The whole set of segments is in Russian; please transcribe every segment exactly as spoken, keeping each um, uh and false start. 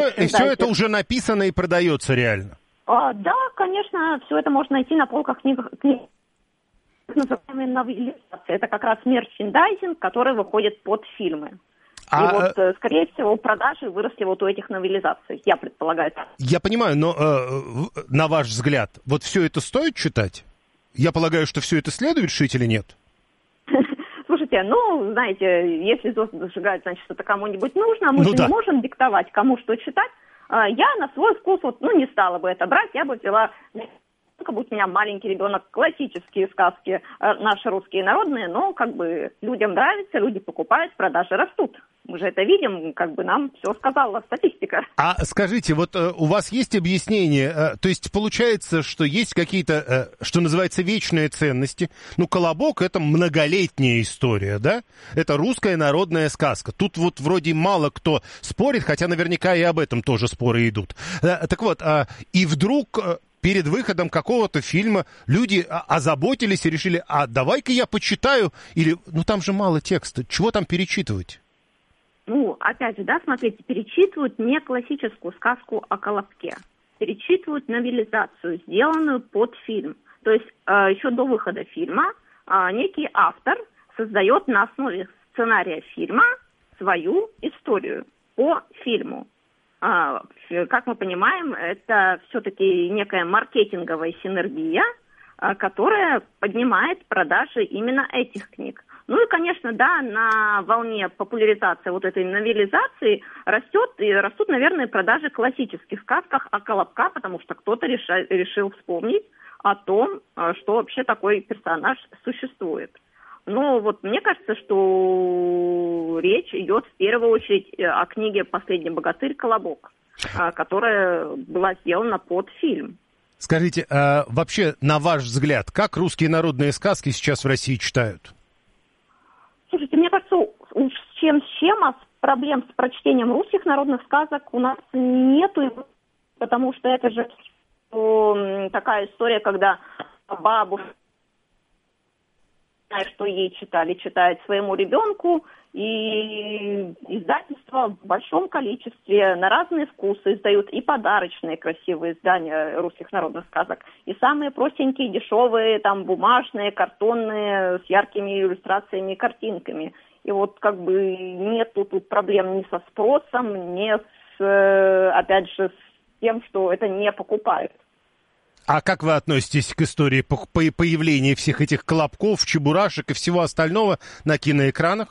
все, и все это уже написано и продается реально? А, да, конечно, все это можно найти на полках книг. книг. Называемые новелизации. Это как раз мерчендайзинг, который выходит под фильмы. А, и вот, скорее всего, продажи выросли вот у этих новелизаций, я предполагаю. Я понимаю, но э, на ваш взгляд, вот все это стоит читать? Я полагаю, что все это следует шить или нет? Слушайте, ну, знаете, если звезды зажигают, значит, что-то кому-нибудь нужно, а мы ну, же да. не можем диктовать, кому что читать. Я на свой вкус, вот, ну, не стала бы это брать, я бы взяла... Как будто у меня маленький ребенок, классические сказки, э, наши русские народные, но как бы людям нравится, люди покупают, продажи растут. Мы же это видим, как бы нам все сказала статистика. А скажите, вот э, у вас есть объяснение, э, то есть получается, что есть какие-то, э, что называется, вечные ценности? Ну, «Колобок» — это многолетняя история, да? Это русская народная сказка. Тут вот вроде мало кто спорит, хотя наверняка и об этом тоже споры идут. Э, так вот, э, и вдруг... Э, перед выходом какого-то фильма люди озаботились и решили, а давай-ка я почитаю, или, ну там же мало текста, чего там перечитывать? Ну, опять же, да, смотрите, перечитывают не классическую сказку о Колобке, перечитывают новелизацию, сделанную под фильм. То есть э, еще до выхода фильма э, некий автор создает на основе сценария фильма свою историю по фильму. Как мы понимаем, это все-таки некая маркетинговая синергия, которая поднимает продажи именно этих книг. Ну и, конечно, да, на волне популяризации вот этой новелизации растет, и растут, наверное, продажи классических сказках о Колобка, потому что кто-то реша, решил вспомнить о том, что вообще такой персонаж существует. Но вот мне кажется, что речь идет в первую очередь о книге «Последний богатырь. Колобок», которая была сделана под фильм. Скажите, а вообще, на ваш взгляд, как русские народные сказки сейчас в России читают? Слушайте, мне кажется, уж с чем с чем, а проблем с прочтением русских народных сказок у нас нету, потому что это же такая история, когда бабушка, что ей читали, читает своему ребенку, и издательства в большом количестве на разные вкусы издают и подарочные красивые издания русских народных сказок, и самые простенькие, дешевые, там, бумажные, картонные, с яркими иллюстрациями и картинками. И вот как бы нету тут проблем ни со спросом, ни с, опять же, с тем, что это не покупают. А как вы относитесь к истории появления всех этих колобков, чебурашек и всего остального на киноэкранах?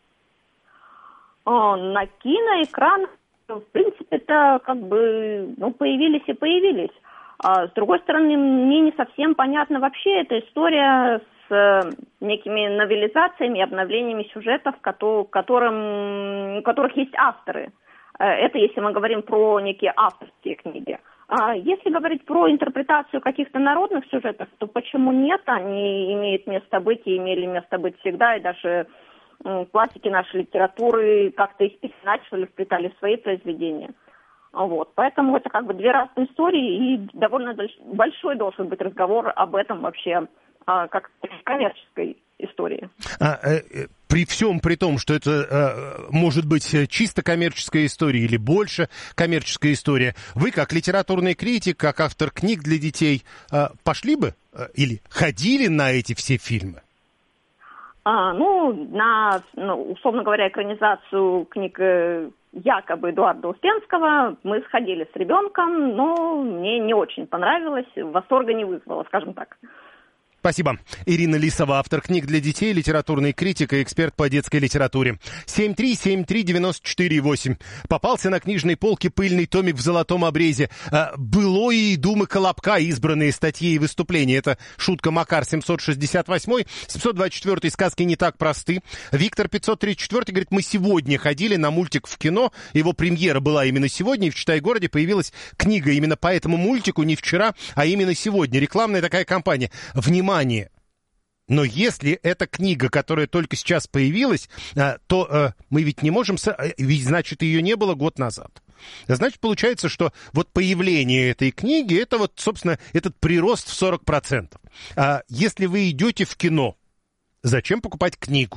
О, на киноэкранах, в принципе, это как бы, ну, появились и появились. А, с другой стороны, мне не совсем понятна вообще эта история с э, некими новелизациями, обновлениями сюжетов, которым, у которых есть авторы. Это если мы говорим про некие авторские книги. А если говорить про интерпретацию каких-то народных сюжетов, то почему нет? Они имеют место быть и имели место быть всегда, и даже м, классики нашей литературы как-то их иначе, что ли, вплетали в свои произведения. Вот. Поэтому это как бы две разные истории, и довольно большой должен быть разговор об этом вообще, а, как коммерческой истории. А, э, при всем при том, что это э, может быть чисто коммерческая история или больше коммерческая история, вы как литературный критик, как автор книг для детей, э, пошли бы э, или ходили на эти все фильмы? А, ну, на, ну, условно говоря, экранизацию книг э, якобы Эдуарда Успенского мы сходили с ребенком, но мне не очень понравилось, восторга не вызвало, скажем так. Спасибо. Ирина Лисова, автор книг для детей, литературный критик и эксперт по детской литературе. семь три семь три девять четыре восемь. Попался на книжной полке пыльный томик в золотом обрезе. «Былое и думы Колобка», избранные статьи и выступления. Это шутка Макар семьсот шестьдесят восемь. семьсот двадцать четыре сказки не так просты. Виктор пятьсот тридцать четыре говорит, мы сегодня ходили на мультик в кино. Его премьера была именно сегодня. И в Читай-городе появилась книга именно по этому мультику. Не вчера, а именно сегодня. Рекламная такая кампания. Внимание! Но если эта книга, которая только сейчас появилась, то мы ведь не можем... Ведь, значит, ее не было год назад. Значит, получается, что вот появление этой книги, это вот, собственно, этот прирост в сорок процентов. Если вы идете в кино, зачем покупать книгу?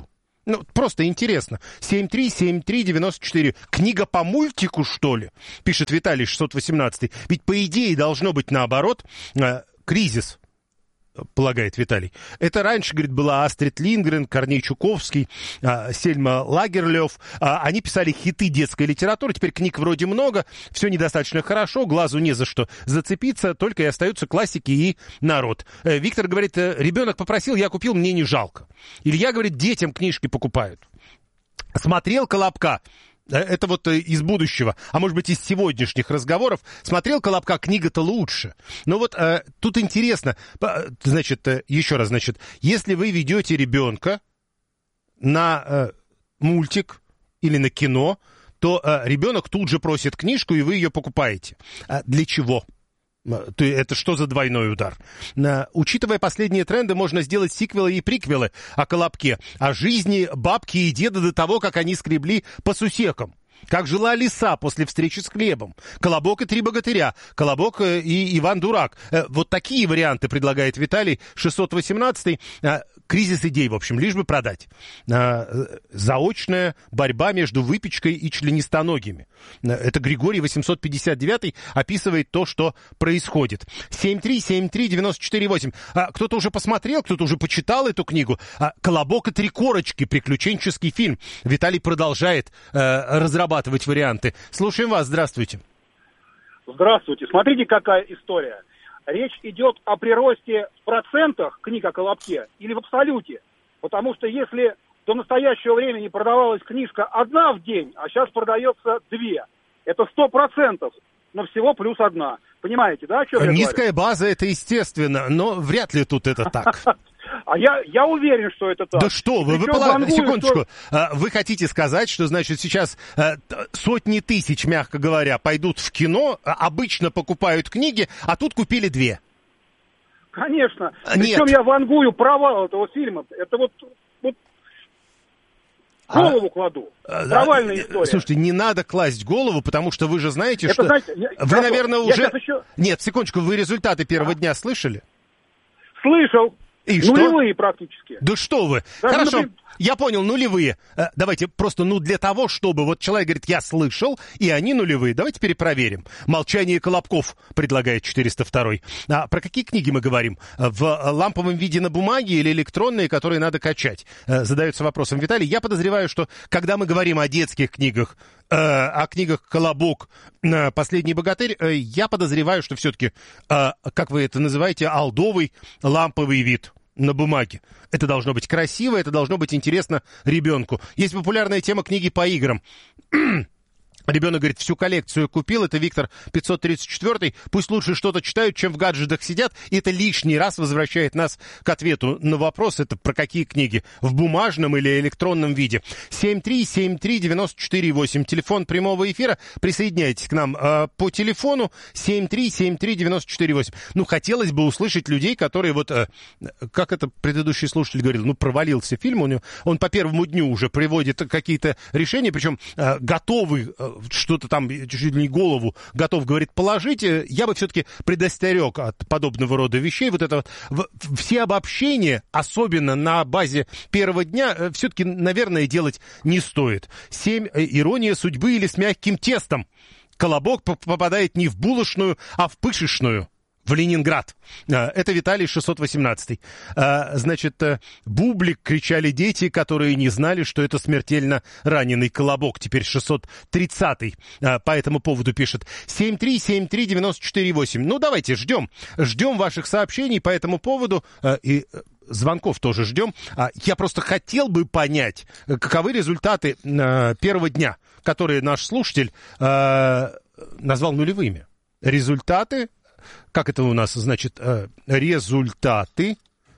Ну, просто интересно. семь три семь три девяносто четыре. Книга по мультику, что ли? Пишет Виталий шестьсот восемнадцатый. Ведь, по идее, должно быть наоборот. Э, кризис, полагает Виталий. Это раньше, говорит, была Астрид Линдгрен, Корней Чуковский, э, Сельма Лагерлёв. Э, они писали хиты детской литературы. Теперь книг вроде много. Все недостаточно хорошо. Глазу не за что зацепиться. Только и остаются классики и народ. Э, Виктор говорит, э, ребенок попросил, я купил, мне не жалко. Илья говорит, детям книжки покупают. Смотрел «Колобка». Это вот из будущего, а может быть из сегодняшних разговоров. Смотрел «Колобка», книга-то лучше. Но вот э, тут интересно, значит, э, еще раз, значит, если вы ведете ребенка на э, мультик или на кино, то э, ребенок тут же просит книжку, и вы ее покупаете. А для чего? Это что за двойной удар? Учитывая последние тренды, можно сделать сиквелы и приквелы о «Колобке», о жизни бабки и деда до того, как они скребли по сусекам. Как жила лиса после встречи с хлебом. «Колобок и три богатыря». «Колобок» и Иван Дурак. Вот такие варианты предлагает Виталий шестьсот восемнадцатый. Кризис идей, в общем, лишь бы продать. Заочная борьба между выпечкой и членистоногими. Это Григорий восемьсот пятьдесят девятый описывает то, что происходит. семь три семь три девяносто четыре восемь. Кто-то уже посмотрел, кто-то уже почитал эту книгу. «Колобок и три корочки». Приключенческий фильм. Виталий продолжает разрабатывать варианты. Слушаем вас. Здравствуйте. Здравствуйте. Смотрите, какая история. Речь идет о приросте в процентах книг о «Колобке» или в абсолюте. Потому что если до настоящего времени продавалась книжка одна в день, а сейчас продается две, это сто процентов, но всего плюс одна. Понимаете, да, о чем я говорю? Низкая база, это естественно, но вряд ли тут это так. А я, я уверен, что это так. Да что вы, вы пола... секундочку, что... вы хотите сказать, что, значит, сейчас сотни тысяч, мягко говоря, пойдут в кино, обычно покупают книги, а тут купили две? Конечно. Нет. Причем я вангую провал этого фильма. Это вот, вот голову а... кладу. Провальная а... история. Слушайте, не надо класть голову, потому что вы же знаете, это, что... Знаете, я... Вы, Хорошо. наверное, уже... Еще... Нет, секундочку, вы результаты первого а? дня слышали? Слышал. И что? Нулевые практически. Да что вы. Даже Хорошо, например... я понял, нулевые. Давайте просто, ну, для того, чтобы вот человек говорит, я слышал, и они нулевые. Давайте перепроверим. «Молчание Колобков», предлагает четыреста второй. А про какие книги мы говорим? В ламповом виде на бумаге или электронные, которые надо качать? Задается вопросом Виталий. Я подозреваю, что когда мы говорим о детских книгах, о книгах «Колобок», «Последний богатырь», я подозреваю, что все-таки, как вы это называете, олдовый ламповый вид на бумаге. Это должно быть красиво, это должно быть интересно ребенку. Есть популярная тема книги по играм. Ребенок говорит, всю коллекцию купил, это Виктор пятьсот тридцать четвёртый, пусть лучше что-то читают, чем в гаджетах сидят, и это лишний раз возвращает нас к ответу на вопрос, это про какие книги, в бумажном или электронном виде. семь три семь три девяносто четыре восемь, телефон прямого эфира, присоединяйтесь к нам э, по телефону семь три семь три девяносто четыре восемь. Ну, хотелось бы услышать людей, которые вот, э, как это предыдущий слушатель говорил, ну, провалился фильм, он, он по первому дню уже приводит какие-то решения, причем э, готовый э, что-то там, чуть ли не голову готов, говорит, положить, я бы все-таки предостерег от подобного рода вещей. Вот это вот, все обобщения, особенно на базе первого дня, все-таки, наверное, делать не стоит. Семь. Ирония судьбы или с мягким тестом. Колобок попадает не в булочную, а в пышечную. В Ленинград. Это Виталий шестьсот восемнадцатый. Значит, бублик, кричали дети, которые не знали, что это смертельно раненый Колобок. Теперь шестьсот тридцатый по этому поводу пишет. семь три семь три девяносто четыре восемь. Ну, давайте, ждем. Ждем ваших сообщений по этому поводу. И звонков тоже ждем. Я просто хотел бы понять, каковы результаты первого дня, которые наш слушатель назвал нулевыми. Результаты... Как это у нас, значит, результаты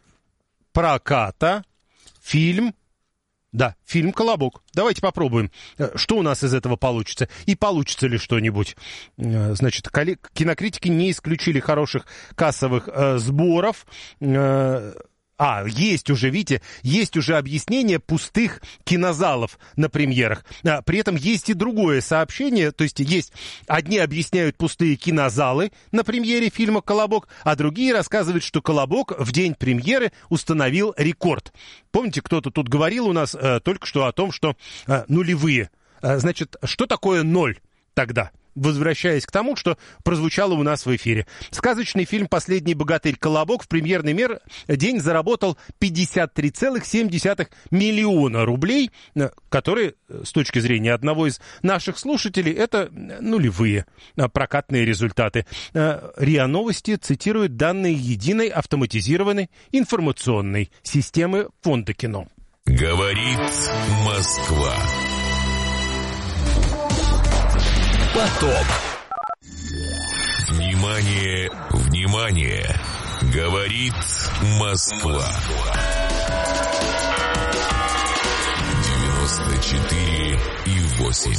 проката, фильм, да, фильм «Колобок». Давайте попробуем, что у нас из этого получится, и получится ли что-нибудь. Значит, кинокритики не исключили хороших кассовых сборов. А, есть уже, видите, есть уже объяснение пустых кинозалов на премьерах. А, при этом есть и другое сообщение, то есть есть, одни объясняют пустые кинозалы на премьере фильма «Колобок», а другие рассказывают, что «Колобок» в день премьеры установил рекорд. Помните, кто-то тут говорил у нас э, только что о том, что э, нулевые. Э, значит, что такое ноль тогда? Возвращаясь к тому, что прозвучало у нас в эфире. Сказочный фильм «Последний богатырь Колобок» в премьерный мер день заработал пятьдесят три целых семь десятых миллиона рублей, которые, с точки зрения одного из наших слушателей, это нулевые прокатные результаты. РИА Новости цитирует данные единой автоматизированной информационной системы Фонда кино. Говорит Москва. Поток. Внимание, внимание! Говорит Москва. девяносто четыре и восемь.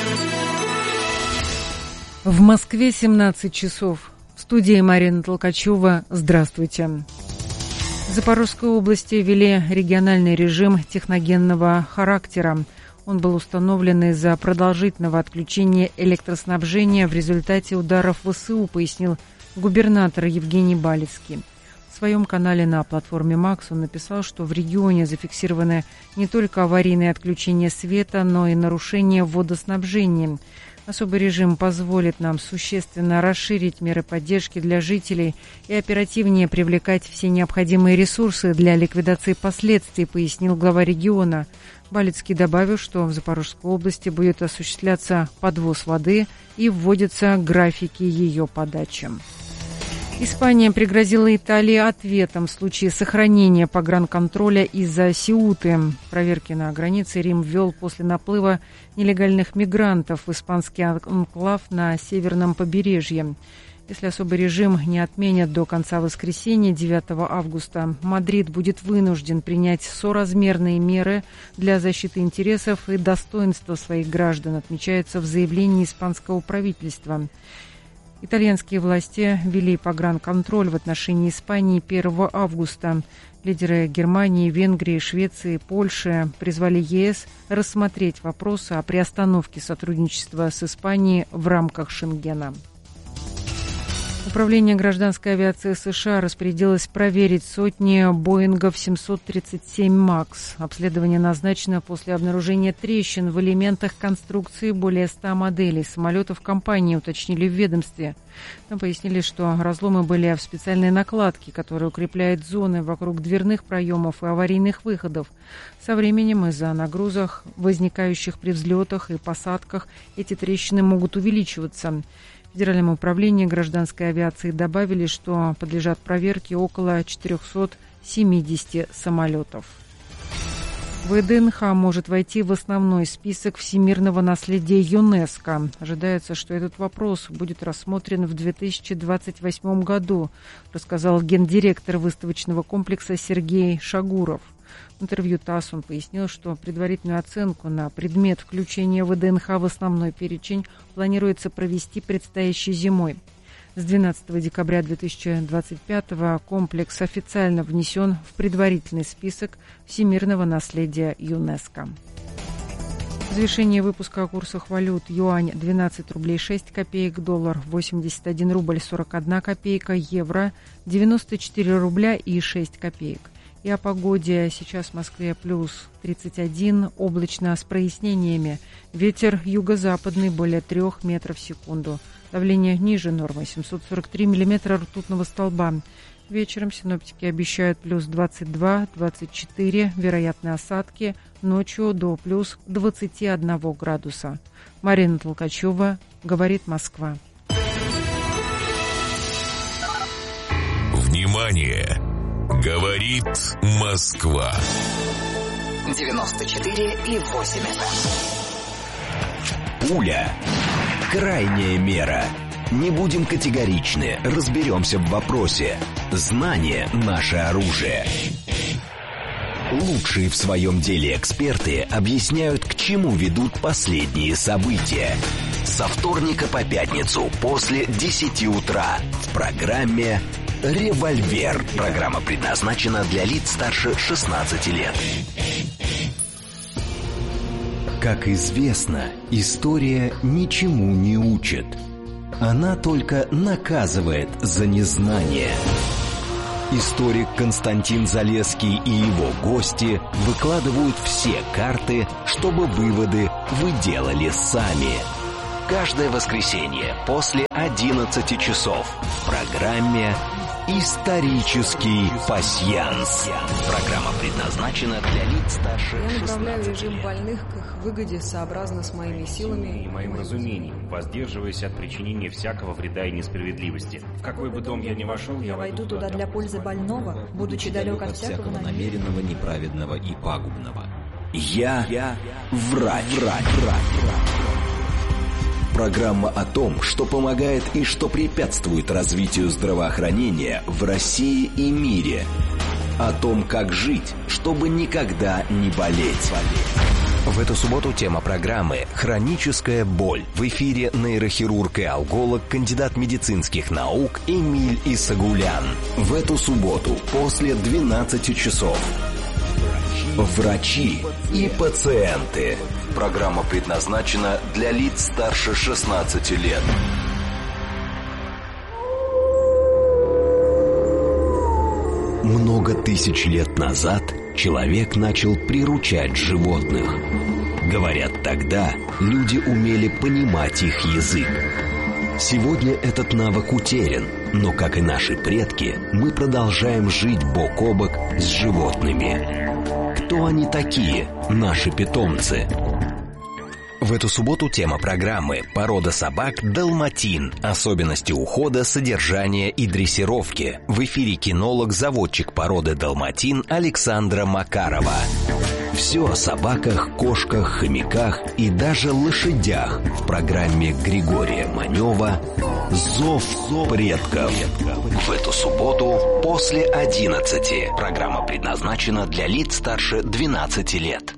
В Москве семнадцать часов. В студии Марина Толкачева. Здравствуйте. В Запорожской области ввели региональный режим техногенного характера. Он был установлен из-за продолжительного отключения электроснабжения в результате ударов ВСУ, пояснил губернатор Евгений Балицкий. В своем канале на платформе Макс он написал, что в регионе зафиксированы не только аварийные отключения света, но и нарушения водоснабжения. Особый режим позволит нам существенно расширить меры поддержки для жителей и оперативнее привлекать все необходимые ресурсы для ликвидации последствий, пояснил глава региона. Балицкий добавил, что в Запорожской области будет осуществляться подвоз воды и вводятся графики ее подачи. Испания пригрозила Италии ответом в случае сохранения погранконтроля из-за Сеуты. Проверки на границе Рим ввел после наплыва нелегальных мигрантов в испанский анклав на северном побережье. Если особый режим не отменят до конца воскресенья, девятого августа, Мадрид будет вынужден принять соразмерные меры для защиты интересов и достоинства своих граждан, отмечается в заявлении испанского правительства. Итальянские власти ввели погранконтроль в отношении Испании первого августа. Лидеры Германии, Венгрии, Швеции, Польши призвали ЕС рассмотреть вопросы о приостановке сотрудничества с Испанией в рамках Шенгена. Управление гражданской авиации США распорядилось проверить сотни Боингов семьсот тридцать семь макс. Обследование назначено после обнаружения трещин в элементах конструкции более ста моделей самолетов компании, уточнили в ведомстве. Там пояснили, что разломы были в специальной накладке, которая укрепляет зоны вокруг дверных проемов и аварийных выходов. Со временем из-за нагрузок, возникающих при взлетах и посадках, эти трещины могут увеличиваться. В Федеральном управлении гражданской авиации добавили, что подлежат проверке около четыреста семьдесят самолетов. ВДНХ может войти в основной список всемирного наследия ЮНЕСКО. Ожидается, что этот вопрос будет рассмотрен в две тысячи двадцать восьмом году, рассказал гендиректор выставочного комплекса Сергей Шагуров. В интервью ТАСС он пояснил, что предварительную оценку на предмет включения ВДНХ в основной перечень планируется провести предстоящей зимой. С двенадцатого декабря две тысячи двадцать пятого комплекс официально внесен в предварительный список всемирного наследия ЮНЕСКО. Завершение выпуска о курсах валют. Юань двенадцать рублей шесть копеек, доллар восемьдесят один рубль сорок одна копейка, евро девяносто четыре рубля и шесть копеек. И о погоде. Сейчас в Москве плюс тридцать один, облачно с прояснениями. Ветер юго-западный более трех метров в секунду. Давление ниже нормы семьсот сорок три миллиметра ртутного столба. Вечером синоптики обещают плюс двадцать два - двадцать четыре, вероятны осадки. Ночью до плюс двадцать один градуса. Марина Толкачева, говорит Москва. Внимание! Говорит Москва. девяносто четыре и восемь эф эм. Пуля. Крайняя мера. Не будем категоричны, разберемся в вопросе. Знание – наше оружие. Лучшие в своем деле эксперты объясняют, к чему ведут последние события. Со вторника по пятницу после десяти утра в программе «Револьвер». Программа предназначена для лиц старше шестнадцати лет. Как известно, история ничему не учит. Она только наказывает за незнание. Историк Константин Залесский и его гости выкладывают все карты, чтобы выводы вы делали сами. Каждое воскресенье после одиннадцати часов в программе «Исторический пасьянс». Программа предназначена для лиц старше Я шестнадцати направляю лет. режим больных к их выгоде сообразно с моими силами И моим разумением, воздерживаясь от причинения всякого вреда и несправедливости. В какой бы дом я ни вошел, я Я войду туда для пользы больного, будучи далек от всякого намерения. намеренного, неправедного и пагубного. Я, я врач, врач, врач. Программа о том, что помогает и что препятствует развитию здравоохранения в России и мире. О том, как жить, чтобы никогда не болеть. В эту субботу тема программы «Хроническая боль». В эфире нейрохирург и алголог, кандидат медицинских наук Эмиль Исагулян. В эту субботу после двенадцати часов. Врачи и пациенты. Программа предназначена для лиц старше шестнадцати лет. Много тысяч лет назад человек начал приручать животных. Говорят, тогда люди умели понимать их язык. Сегодня этот навык утерян, но, как и наши предки, мы продолжаем жить бок о бок с животными. Кто они такие, наши питомцы? В эту субботу тема программы «Порода собак Далматин. Особенности ухода, содержания и дрессировки». В эфире кинолог-заводчик породы Далматин Александра Макарова. Все о собаках, кошках, хомяках и даже лошадях в программе Григория Манева «Зов предков». В эту субботу после одиннадцати. Программа предназначена для лиц старше двенадцати лет.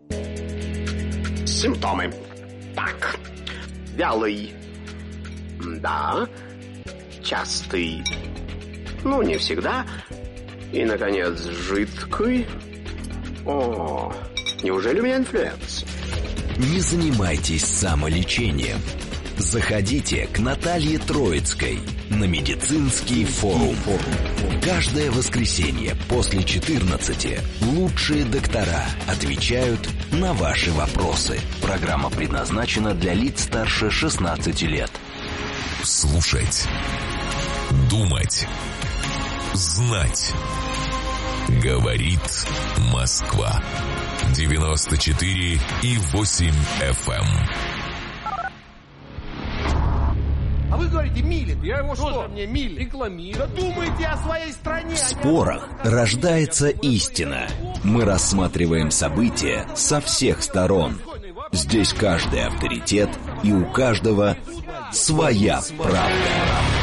Симптомы. Так. Вялый. Да. Частый. Ну, не всегда. И, наконец, жидкий. О, неужели у меня инфлюенс? Не занимайтесь самолечением. Заходите к Наталье Троицкой на медицинский форум. Каждое воскресенье после четырнадцати лучшие доктора отвечают на ваши вопросы. Программа предназначена для лиц старше шестнадцати лет. Слушать, думать, знать. Говорит Москва. девяносто четыре и восемь эф эм. А вы говорите, милит. Я его что? Мне милит. Рекламирую. Да думайте о своей стране. В спорах рождается истина. Мы рассматриваем события со всех сторон. Здесь каждый авторитет, и у каждого своя правда.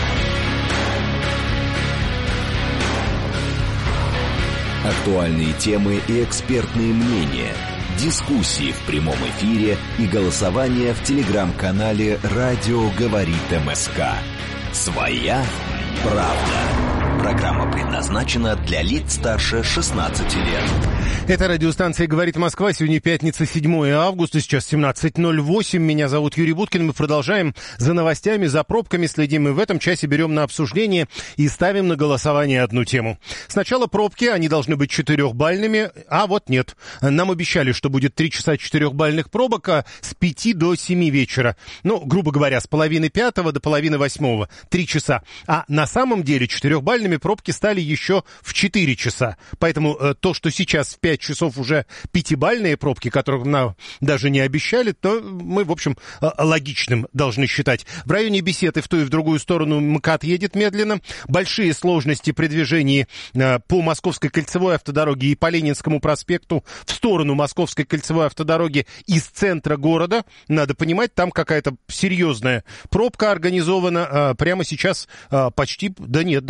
Актуальные темы и экспертные мнения, дискуссии в прямом эфире и голосование в телеграм-канале «Радио говорит МСК». Своя правда. Программа предназначена для лиц старше шестнадцати лет. Это радиостанция «Говорит Москва». Сегодня пятница, седьмое августа, сейчас семнадцать ноль восемь. Меня зовут Юрий Буткин. Мы продолжаем за новостями, за пробками следим. И в этом часе берем на обсуждение и ставим на голосование одну тему. Сначала пробки, они должны быть четырехбальными, а вот нет. Нам обещали, что будет три часа четырехбальных пробок, а с пяти до семи вечера. Ну, грубо говоря, с половины пятого до половины восьмого. Три часа. А на самом деле четырехбальными пробки стали еще в четыре часа. Поэтому э, то, что сейчас в пять часов уже пятибальные пробки, которых нам даже не обещали, то мы, в общем, логичным должны считать. В районе Беседы в ту и в другую сторону МКАД едет медленно. Большие сложности при движении по Московской кольцевой автодороге и по Ленинскому проспекту в сторону Московской кольцевой автодороги из центра города. Надо понимать, там какая-то серьезная пробка организована. Прямо сейчас почти, да нет, даже не почти.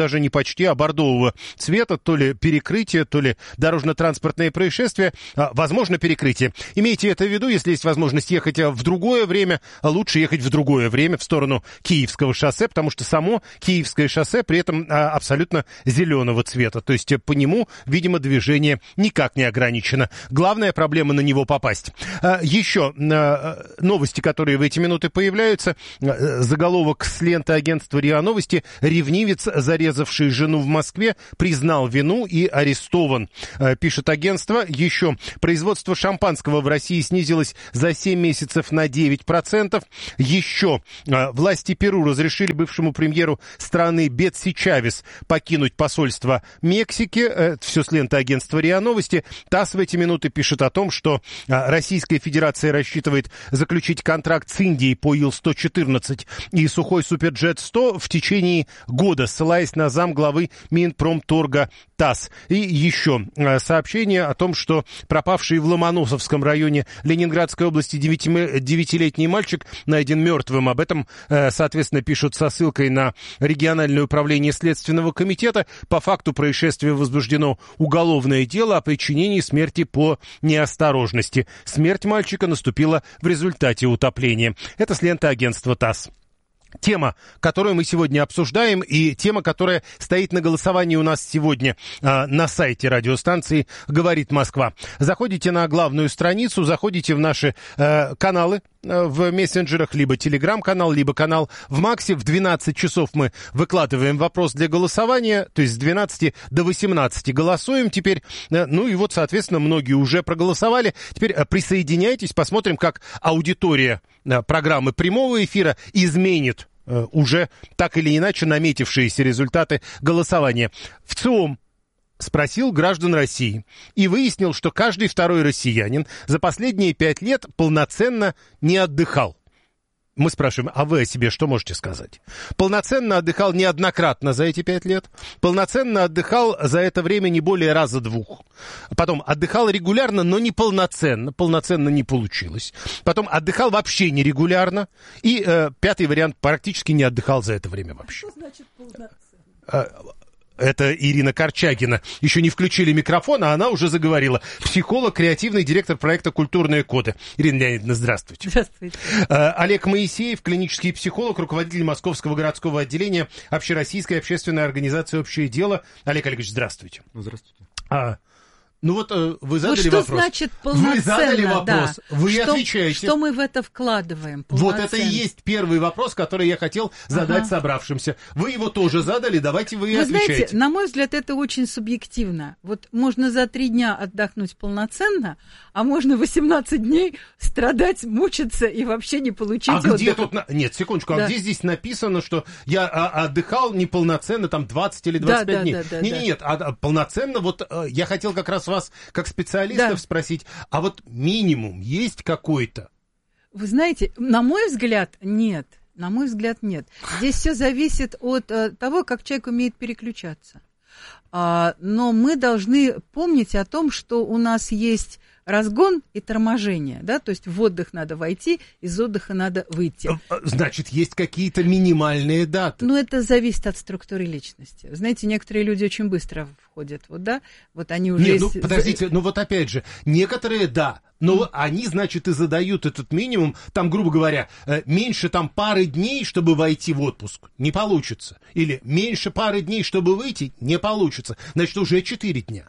почти а бордового цвета, то ли перекрытие, то ли дорожно-транспортные происшествия, а, возможно, перекрытие. Имейте это в виду, если есть возможность ехать в другое время, лучше ехать в другое время в сторону Киевского шоссе, потому что само Киевское шоссе при этом а, абсолютно зеленого цвета, то есть по нему, видимо, движение никак не ограничено. Главная проблема на него попасть. А, еще а, новости, которые в эти минуты появляются. Заголовок с ленты агентства РИА Новости: ревнивец, зарезавший жену в Москве, признал вину и арестован. А, пишет агентство. Еще производство шампанского в России снизилось за семь месяцев на девять процентов. Еще а, власти Перу разрешили бывшему премьеру страны Бетси Чавес покинуть посольство Мексики. Это все с ленты агентства РИА Новости. ТАСС в эти минуты пишет о том, что Российская Федерация рассчитывает заключить контракт с Индией по Ил сто четырнадцать и сухой Суперджет сто в течение года, ссылаясь на замглавы Минпромторга ТАСС. И еще сообщение о том, что пропавший в Ломоносовском районе Ленинградской области девятилетний мальчик найден мертвым. Об этом, соответственно, пишут со ссылкой на региональное управление Следственного комитета. По факту происшествия возбуждено уголовное дело о причинении смерти по неосторожности. Смерть мальчика наступила в результате утопления. Это с ленты агентства ТАСС. Тема, которую мы сегодня обсуждаем, и тема, которая стоит на голосовании у нас сегодня э, на сайте радиостанции «Говорит Москва». Заходите на главную страницу, заходите в наши э, каналы э, в мессенджерах, либо телеграм-канал, либо канал в Максе. В двенадцать часов мы выкладываем вопрос для голосования, то есть с двенадцати до восемнадцати голосуем теперь. Э, ну и вот, соответственно, многие уже проголосовали. Теперь э, присоединяйтесь, посмотрим, как аудитория э, программы прямого эфира изменит уже так или иначе наметившиеся результаты голосования. ВЦИОМ спросил граждан России и выяснил, что каждый второй россиянин за последние пять лет полноценно не отдыхал. Мы спрашиваем, а вы о себе что можете сказать? Полноценно отдыхал неоднократно за эти пять лет. Полноценно отдыхал за это время не более раза двух. Потом отдыхал регулярно, но не полноценно. Полноценно не получилось. Потом отдыхал вообще нерегулярно. И э, пятый вариант, практически не отдыхал за это время вообще. Что значит полноценно? Это Ирина Корчагина. Еще не включили микрофон, а она уже заговорила. Психолог, креативный директор проекта «Культурные коды». Ирина Леонидовна, здравствуйте. Здравствуйте. Олег Моисеев, клинический психолог, руководитель Московского городского отделения Общероссийской общественной организации «Общее дело». Олег Олегович, здравствуйте. Здравствуйте. А, ну вот вы задали вот что вопрос. Что значит полноценно? Вы задали вопрос, да. вы что, отвечаете. Что мы в это вкладываем? Вот это и есть первый вопрос, который я хотел задать ага. собравшимся. Вы его тоже задали, давайте вы и вы отвечаете. Знаете, на мой взгляд, это очень субъективно. Вот можно за три дня отдохнуть полноценно, а можно восемнадцать дней страдать, мучиться и вообще не получить а отдых. Где тут... Нет, секундочку, да. а где здесь написано, что я отдыхал неполноценно там двадцать или двадцать пять да, дней? Да, да, нет, да. нет, нет, а полноценно, вот я хотел как раз вас, как специалистов, да. спросить, а вот минимум есть какой-то? Вы знаете, на мой взгляд, нет. На мой взгляд, нет. Здесь все зависит от э, того, как человек умеет переключаться. А, но мы должны помнить о том, что у нас есть разгон и торможение, да, то есть в отдых надо войти, из отдыха надо выйти. Значит, есть какие-то минимальные даты. Ну, это зависит от структуры личности. Знаете, некоторые люди очень быстро входят, вот, да, вот они уже... Нет, ну, есть... подождите, ну вот опять же, некоторые, да, но mm. они, значит, и задают этот минимум, там, грубо говоря, меньше там пары дней, чтобы войти в отпуск, не получится. Или меньше пары дней, чтобы выйти, не получится. Значит, уже четыре дня.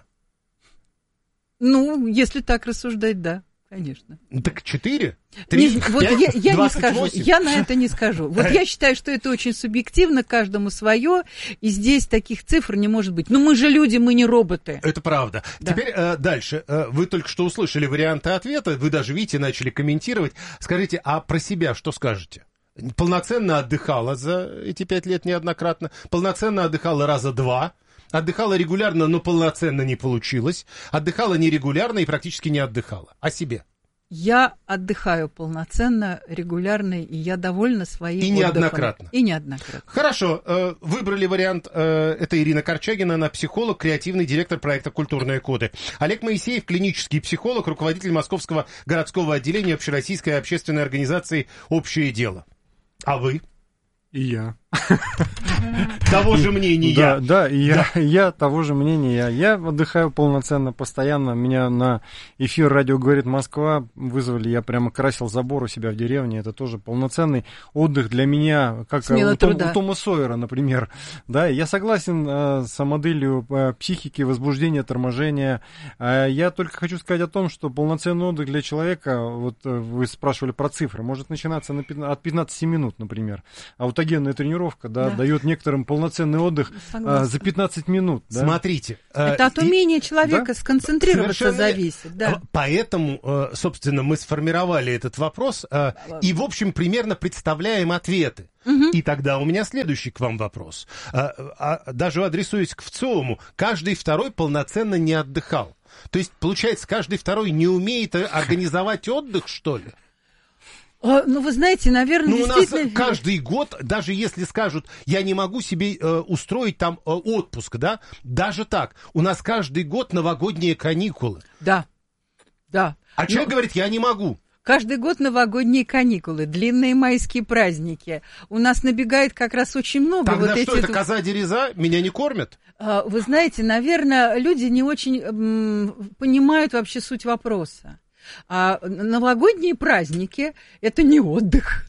Ну, если так рассуждать, да, конечно. Так четыре? три, вот я, я не скажу, я на это не скажу. Вот я считаю, что это очень субъективно, каждому свое, и здесь таких цифр не может быть. Но мы же люди, мы не роботы. Это правда. Да. Теперь э, дальше. Э, вы только что услышали варианты ответа, вы даже, видите, начали комментировать. Скажите, а про себя что скажете? Полноценно отдыхала за эти пять лет неоднократно, полноценно отдыхала раза два. Отдыхала регулярно, но полноценно не получилось. Отдыхала нерегулярно и практически не отдыхала. О себе. Я отдыхаю полноценно, регулярно, и я довольна своим И отдыхом. неоднократно. И неоднократно. Хорошо. Выбрали вариант. Это Ирина Корчагина, она психолог, креативный директор проекта «Культурные коды». Олег Моисеев, клинический психолог, руководитель Московского городского отделения Общероссийской общественной организации «Общее дело». А вы? И я. Того же мнения. Да, да, и я, да. я того же мнения. Я, я отдыхаю полноценно, постоянно. Меня на эфир «Радио говорит Москва» вызвали. Я прямо красил забор у себя в деревне. Это тоже полноценный отдых для меня, как у, Том, у Тома Сойера, например. Да, я согласен э, с моделью э, психики, возбуждения, торможения. Э, я только хочу сказать о том, что полноценный отдых для человека, вот э, вы спрашивали про цифры, может начинаться на пятнадцать, от пятнадцати минут, например. Аутогенная тренировка, да, да. дает некоторым полноценный отдых а, за пятнадцать минут. Да? Смотрите. Это от умения человека да? сконцентрироваться зависит. Да. Поэтому, собственно, мы сформировали этот вопрос и, в общем, примерно представляем ответы. Угу. И тогда у меня следующий к вам вопрос. Даже адресуясь к ВЦИОМу, каждый второй полноценно не отдыхал. То есть, получается, каждый второй не умеет организовать отдых, что ли? Ну, вы знаете, наверное, ну, действительно... у нас каждый год, даже если скажут, я не могу себе э, устроить там э, отпуск, да, даже так, у нас каждый год новогодние каникулы. Да, да. А человек Но... говорит, я не могу. Каждый год новогодние каникулы, длинные майские праздники. У нас набегает как раз очень много. Тогда вот что, эти... это коза-дереза? Меня не кормят? Вы знаете, наверное, люди не очень м, понимают вообще суть вопроса. А новогодние праздники – это не отдых.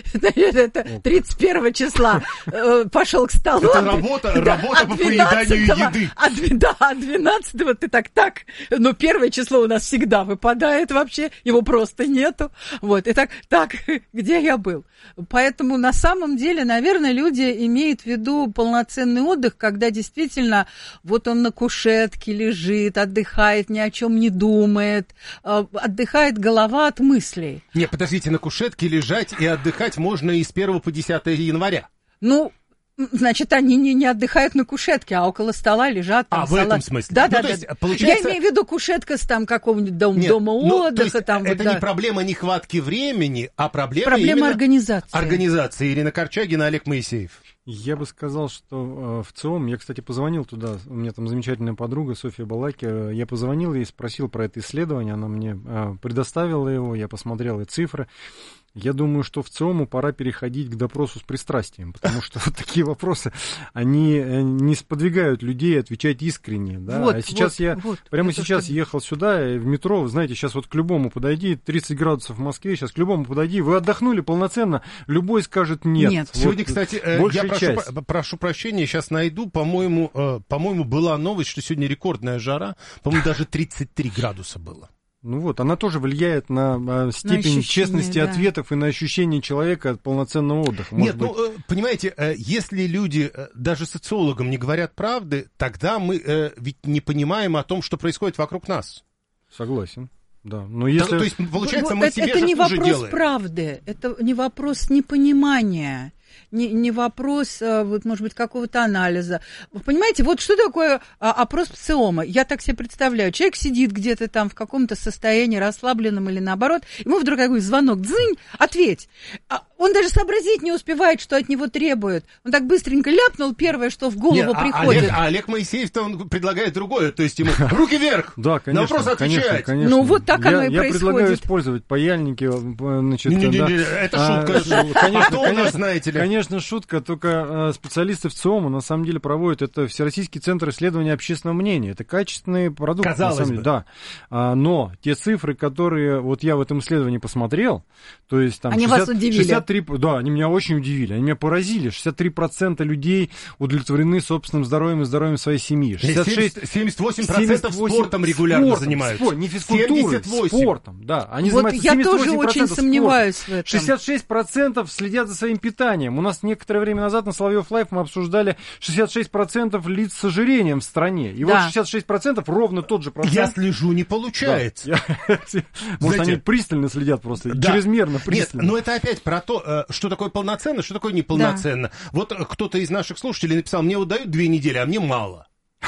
Это тридцать первого числа э, пошел к столу. Это работа, да, работа по поеданию еды. А, да, а двенадцатого ты так, так. Но первое число у нас всегда выпадает вообще, его просто нету. Вот, и так, так, где я был? Поэтому на самом деле, наверное, люди имеют в виду полноценный отдых, когда действительно вот он на кушетке лежит, отдыхает, ни о чем не думает, отдыхает голова от мыслей. Не, подождите, на кушетке лежать и отдыхать можно и с первого по десятое января. Ну, значит, они не, не отдыхают на кушетке, а около стола лежат. Там, а, в салат. этом смысле? Да, ну, да, да. да. Получается... Я имею в виду кушетка с там какого-нибудь дом, Нет, дома ну, отдыха. Там, это вот, да. не проблема нехватки времени, а проблема, проблема именно организации. Организации. Ирина Корчагина, Олег Моисеев. Я бы сказал, что э, в ЦИОМ, я, кстати, позвонил туда, у меня там замечательная подруга Софья Балаки, я позвонил ей, спросил про это исследование, она мне э, предоставила его, я посмотрел и цифры. Я думаю, что в ЦИОМу пора переходить к допросу с пристрастием, потому что вот такие вопросы, они не сподвигают людей отвечать искренне. Да? Вот, а сейчас вот, я, вот, прямо это сейчас что... ехал сюда, в метро, вы знаете, сейчас вот к любому подойди, тридцать градусов в Москве, сейчас к любому подойди, вы отдохнули полноценно, любой скажет нет. Нет. Вот, сегодня, кстати, я прошу, прошу прощения, сейчас найду, по-моему, по-моему, была новость, что сегодня рекордная жара, по-моему, даже тридцать три градуса было. Ну вот, она тоже влияет на, на степень на честности да. ответов и на ощущение человека от полноценного отдыха. Нет, быть. ну, понимаете, если люди даже социологам не говорят правды, тогда мы ведь не понимаем о том, что происходит вокруг нас. Согласен. Да, но если... да, то есть, получается, вот, мы это, себе это же не хуже вопрос делаем. Правды, это не вопрос непонимания. Не, не вопрос, вот, может быть, какого-то анализа. Вы понимаете, вот что такое опрос ПСИОМа? Я так себе представляю. Человек сидит где-то там в каком-то состоянии расслабленном или наоборот, ему вдруг какой звонок, дзынь, ответь. Он даже сообразить не успевает, что от него требуют. Он так быстренько ляпнул первое, что в голову Нет, приходит. Олег, а Олег Моисеев-то он предлагает другое, то есть ему руки вверх, да, конечно, на вопрос отвечать. Конечно, конечно. Ну вот так я, оно и я происходит. Я предлагаю использовать паяльники. Значит, не, не, да. не, это шутка. А, конечно, конечно, знаете ли. Конечно, шутка, только специалисты в ЦИОМа на самом деле проводят это Всероссийский центр исследования общественного мнения. Это качественный продукт. Казалось на самом деле, бы. Да. А, но те цифры, которые вот я в этом исследовании посмотрел, то есть там... Они шестьдесят, вас удивили. шестьдесят три, да, они меня очень удивили, они меня поразили. шестьдесят три процента людей удовлетворены собственным здоровьем и здоровьем своей семьи. шестьдесят шесть, семьдесят восемь процентов спортом регулярно спортом, занимаются. Спорт, не физкультурой, семьдесят восемь. Спортом, да. Они вот занимаются я тоже очень сомневаюсь в этом. шестьдесят шесть процентов следят за своим питанием. У нас некоторое время назад на Соловьев Лайф мы обсуждали шестьдесят шесть процентов лиц с ожирением в стране. И да. вот шестьдесят шесть процентов ровно тот же процент. Я слежу, не получается. Да. Может, они пристально следят просто, да. чрезмерно пристально. Нет, но это опять про то, что такое полноценно, что такое неполноценно. Да. Вот кто-то из наших слушателей написал, мне вот дают две недели, а мне мало.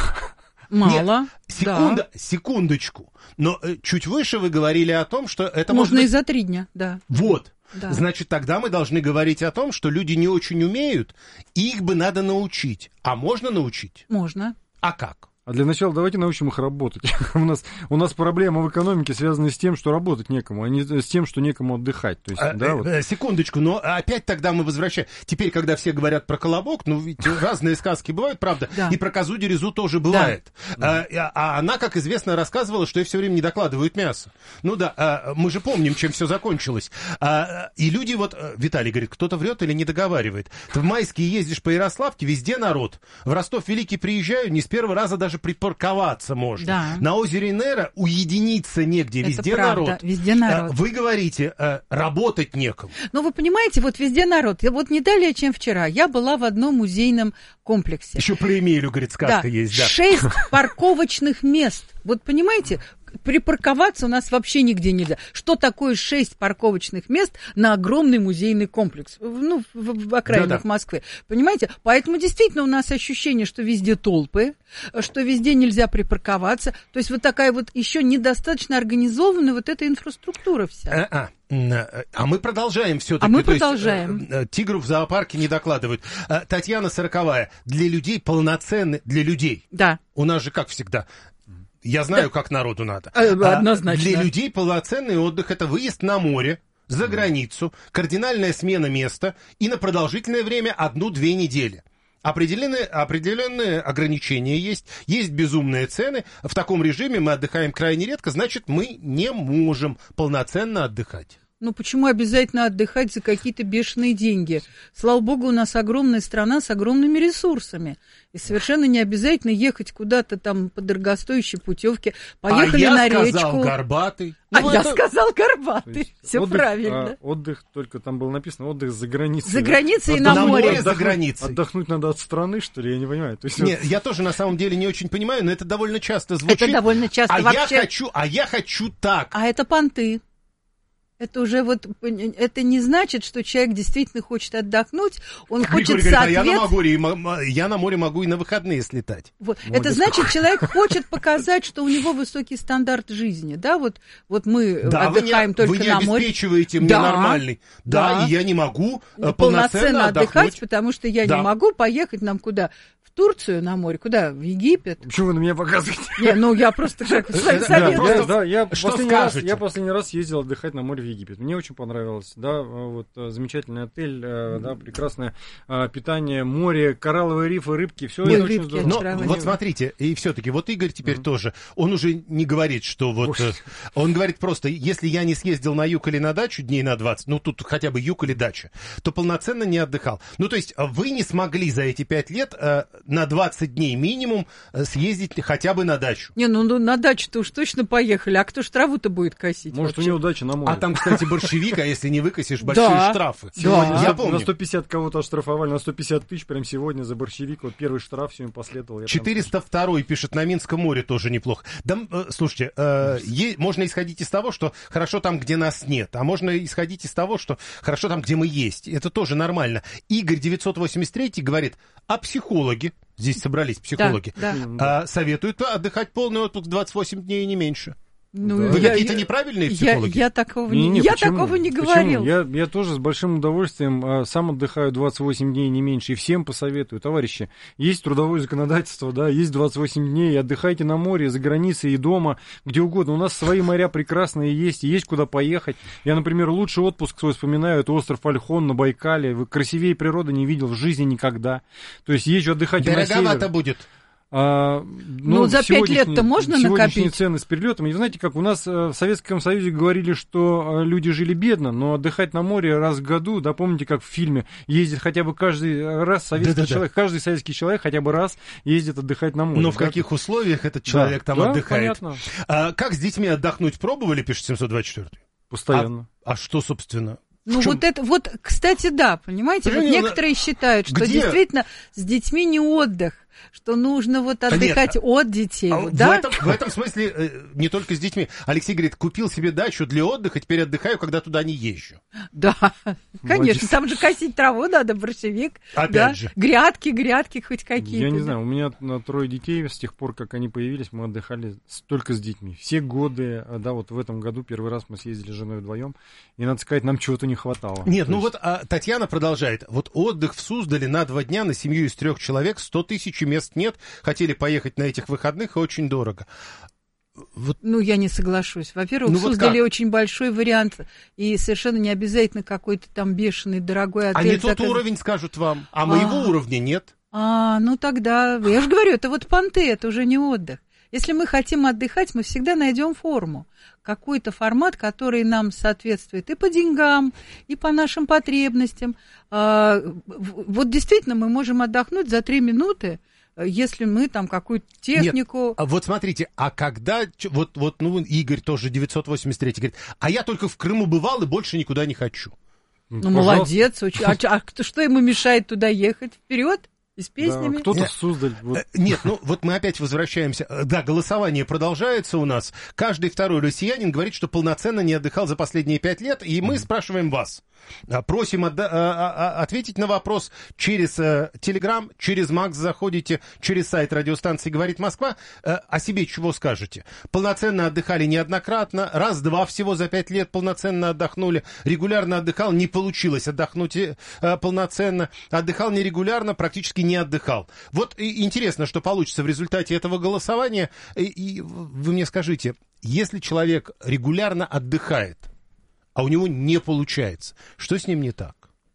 Мало. Нет, секунда, да. секундочку. Но чуть выше вы говорили о том, что это можно может... и за три дня, да. Вот. Да. Значит, тогда мы должны говорить о том, что люди не очень умеют, и их бы надо научить. А можно научить? Можно. А как? А для начала давайте научим их работать. у, нас, у нас проблема в экономике связана с тем, что работать некому, а не с тем, что некому отдыхать. То есть, а, да, э, вот. э, секундочку, но опять тогда мы возвращаем. Теперь, когда все говорят про колобок, ну ведь разные сказки бывают, правда, и про козу Дерезу тоже бывает. А, а она, как известно, рассказывала, что ей все время не докладывают мясо. Ну да, а, мы же помним, чем все закончилось. А, и люди вот, Виталий говорит, кто-то врет или не договаривает. Ты в Майские ездишь по Ярославке, везде народ. В Ростов-Великий приезжаю, не с первого раза даже припарковаться можно. Да. На озере Нера уединиться негде, Это везде правда, народ. везде народ. Вы говорите, работать некому. Ну, вы понимаете, вот везде народ. Вот не далее, чем вчера, я была в одном музейном комплексе. Еще про Эмилию, говорит, сказка да. есть, да. Шесть парковочных мест. Вот понимаете, припарковаться у нас вообще нигде нельзя. Что такое шесть парковочных мест на огромный музейный комплекс? Ну, в, в окраинах Да-да. Москвы. Понимаете? Поэтому действительно у нас ощущение, что везде толпы, что везде нельзя припарковаться. То есть вот такая вот еще недостаточно организованная вот эта инфраструктура вся. А-а. А мы продолжаем все-таки. А мы То продолжаем. Есть, тигров в зоопарке не докладывают. Татьяна Сороковая. Для людей полноценный, для людей. Да. У нас же как всегда. Я знаю, да. как народу надо. Однозначно. Для людей полноценный отдых – это выезд на море, за границу, кардинальная смена места и на продолжительное время одну-две недели. Определенные, определенные ограничения есть, есть безумные цены. В таком режиме мы отдыхаем крайне редко, значит, мы не можем полноценно отдыхать. Ну, почему обязательно отдыхать за какие-то бешеные деньги? Слава богу, у нас огромная страна с огромными ресурсами. И совершенно не обязательно ехать куда-то там по дорогостоящей путевке. Поехали а на я речку. сказал горбатый. А ну, я это... сказал горбатый. Все отдых, правильно. А, отдых, только там было написано, отдых за границей. За границей и на, на море. море за границей. Отдохнуть надо от страны, что ли? Я не понимаю. То есть, Нет, вот... я тоже на самом деле не очень понимаю, но это довольно часто звучит. Это довольно часто. А вообще... я хочу, а я хочу так. А это понты. Это уже вот, это не значит, что человек действительно хочет отдохнуть, он Григорий хочет говорит, соответствовать... а я на, море, я на море могу и на выходные слетать. Вот. Это значит, человек хочет показать, что у него высокий стандарт жизни, да, вот, вот мы да, отдыхаем вы не, только вы не на море. обеспечиваете мне да, нормальный, да, да, и я не могу полноценно, полноценно отдыхать, отдохнуть. Потому что я да. не могу поехать нам куда? В Турцию на море, куда? В Египет? Почему вы на меня показываете? Не, ну я просто как советую. Да, я последний раз ездил отдыхать на море в Египет. Мне очень понравилось, да, вот замечательный отель, да, прекрасное питание, море, коралловые рифы, рыбки, все это очень здорово. Но вот смотрите, и все-таки вот Игорь теперь тоже, он уже не говорит, что вот, он говорит просто, если я не съездил на юг или на дачу дней на двадцать, ну тут хотя бы юг или дача, то полноценно не отдыхал. Ну то есть вы не смогли за эти пять лет на двадцать дней минимум съездить хотя бы на дачу. Не, ну, ну на дачу-то уж точно поехали, а кто ж траву-то будет косить? Может, вообще? у него дача на море. А там, кстати, борщевик, а если не выкосишь, большие да. штрафы. Сегодня да. я Я помню. На сто пятьдесят кого-то оштрафовали, на сто пятьдесят тысяч прям сегодня за борщевик. Вот первый штраф сегодня последовал. четыреста второй пишет, на Минском море тоже неплохо. Да, э, слушайте, э, е- можно исходить из того, что хорошо там, где нас нет, а можно исходить из того, что хорошо там, где мы есть. Это тоже нормально. Игорь девятьсот восемьдесят три говорит, а психологи, здесь собрались психологи, да, да. А, советуют отдыхать полный отпуск двадцать восемь дней и не меньше. Ну, Вы я, какие-то я, неправильные психологи? Я, я такого не, не, не, я почему? такого не Почему? говорил. Я, я тоже с большим удовольствием а, сам отдыхаю двадцать восемь дней, не меньше. И всем посоветую, товарищи, есть трудовое законодательство, да, есть двадцать восемь дней, отдыхайте на море, за границей и дома, где угодно. У нас свои моря прекрасные есть, и есть куда поехать. Я, например, лучший отпуск свой вспоминаю, это остров Ольхон на Байкале. Красивее природы не видел в жизни никогда. То есть езжу отдыхать на север. Дороговато будет. А, ну, ну, за пять лет-то можно сегодняшние накопить? Цены с перелетом. И знаете, как у нас в Советском Союзе говорили, что люди жили бедно, но отдыхать на море раз в году, да, помните, как в фильме, ездит хотя бы каждый раз советский Да-да-да. человек, каждый советский человек хотя бы раз ездит отдыхать на море. Но да? в каких условиях этот человек да, там да, отдыхает? Понятно. А, как с детьми отдохнуть пробовали, пишет семьсот двадцать четыре? Постоянно. А, а что, собственно? Ну вот это, вот, кстати, да, понимаете, вот некоторые считают, что Где? действительно с детьми не отдых, что нужно вот отдыхать Нет, от детей. А да? в, этом, в этом смысле э, не только с детьми. Алексей говорит, купил себе дачу для отдыха, теперь отдыхаю, когда туда не езжу. Да, конечно, там же косить траву надо, борщевик. Опять да? же. Грядки, грядки хоть какие-то. Я не да? знаю, у меня на трое детей, с тех пор, как они появились, мы отдыхали с, только с детьми. Все годы, да, вот в этом году первый раз мы съездили с женой вдвоем, и, надо сказать, нам чего-то не хватало. Нет, То ну есть... вот а, Татьяна продолжает. Вот отдых в Суздале на два дня на семью из трех человек сто тысяч мест нет, хотели поехать на этих выходных, и очень дорого. Вот. Ну, я не соглашусь. Во-первых, ну, создали вот очень большой вариант, и совершенно не обязательно какой-то там бешеный, дорогой отель. А не тот заказ... уровень, скажут вам, а моего а... уровня нет. А, ну тогда, я же говорю, это вот понты, это уже не отдых. Если мы хотим отдыхать, мы всегда найдем форму, какой-то формат, который нам соответствует и по деньгам, и по нашим потребностям. А, вот действительно мы можем отдохнуть за три минуты, если мы там какую-то технику... Нет, а вот смотрите, а когда... Вот, вот, ну, Игорь тоже девятьсот восемьдесят третий говорит, а я только в Крыму бывал и больше никуда не хочу. Ну, пожалуйста. Молодец. Очень. А, а что ему мешает туда ехать? Вперед? И с песнями? Да, кто-то в Суздаль. Вот. Нет, ну вот мы опять возвращаемся. Да, голосование продолжается у нас. Каждый второй россиянин говорит, что полноценно не отдыхал за последние пять лет, и мы mm-hmm. спрашиваем вас. Просим отда- а- а- ответить на вопрос через Телеграм, через Макс заходите, через сайт радиостанции «Говорит Москва». О себе чего скажете? Полноценно отдыхали неоднократно, раз-два всего за пять лет полноценно отдохнули, регулярно отдыхал, не получилось отдохнуть полноценно, отдыхал нерегулярно, практически не отдыхал. Вот и интересно, что получится в результате этого голосования. И, и вы мне скажите, если человек регулярно отдыхает, а у него не получается, что с ним не так?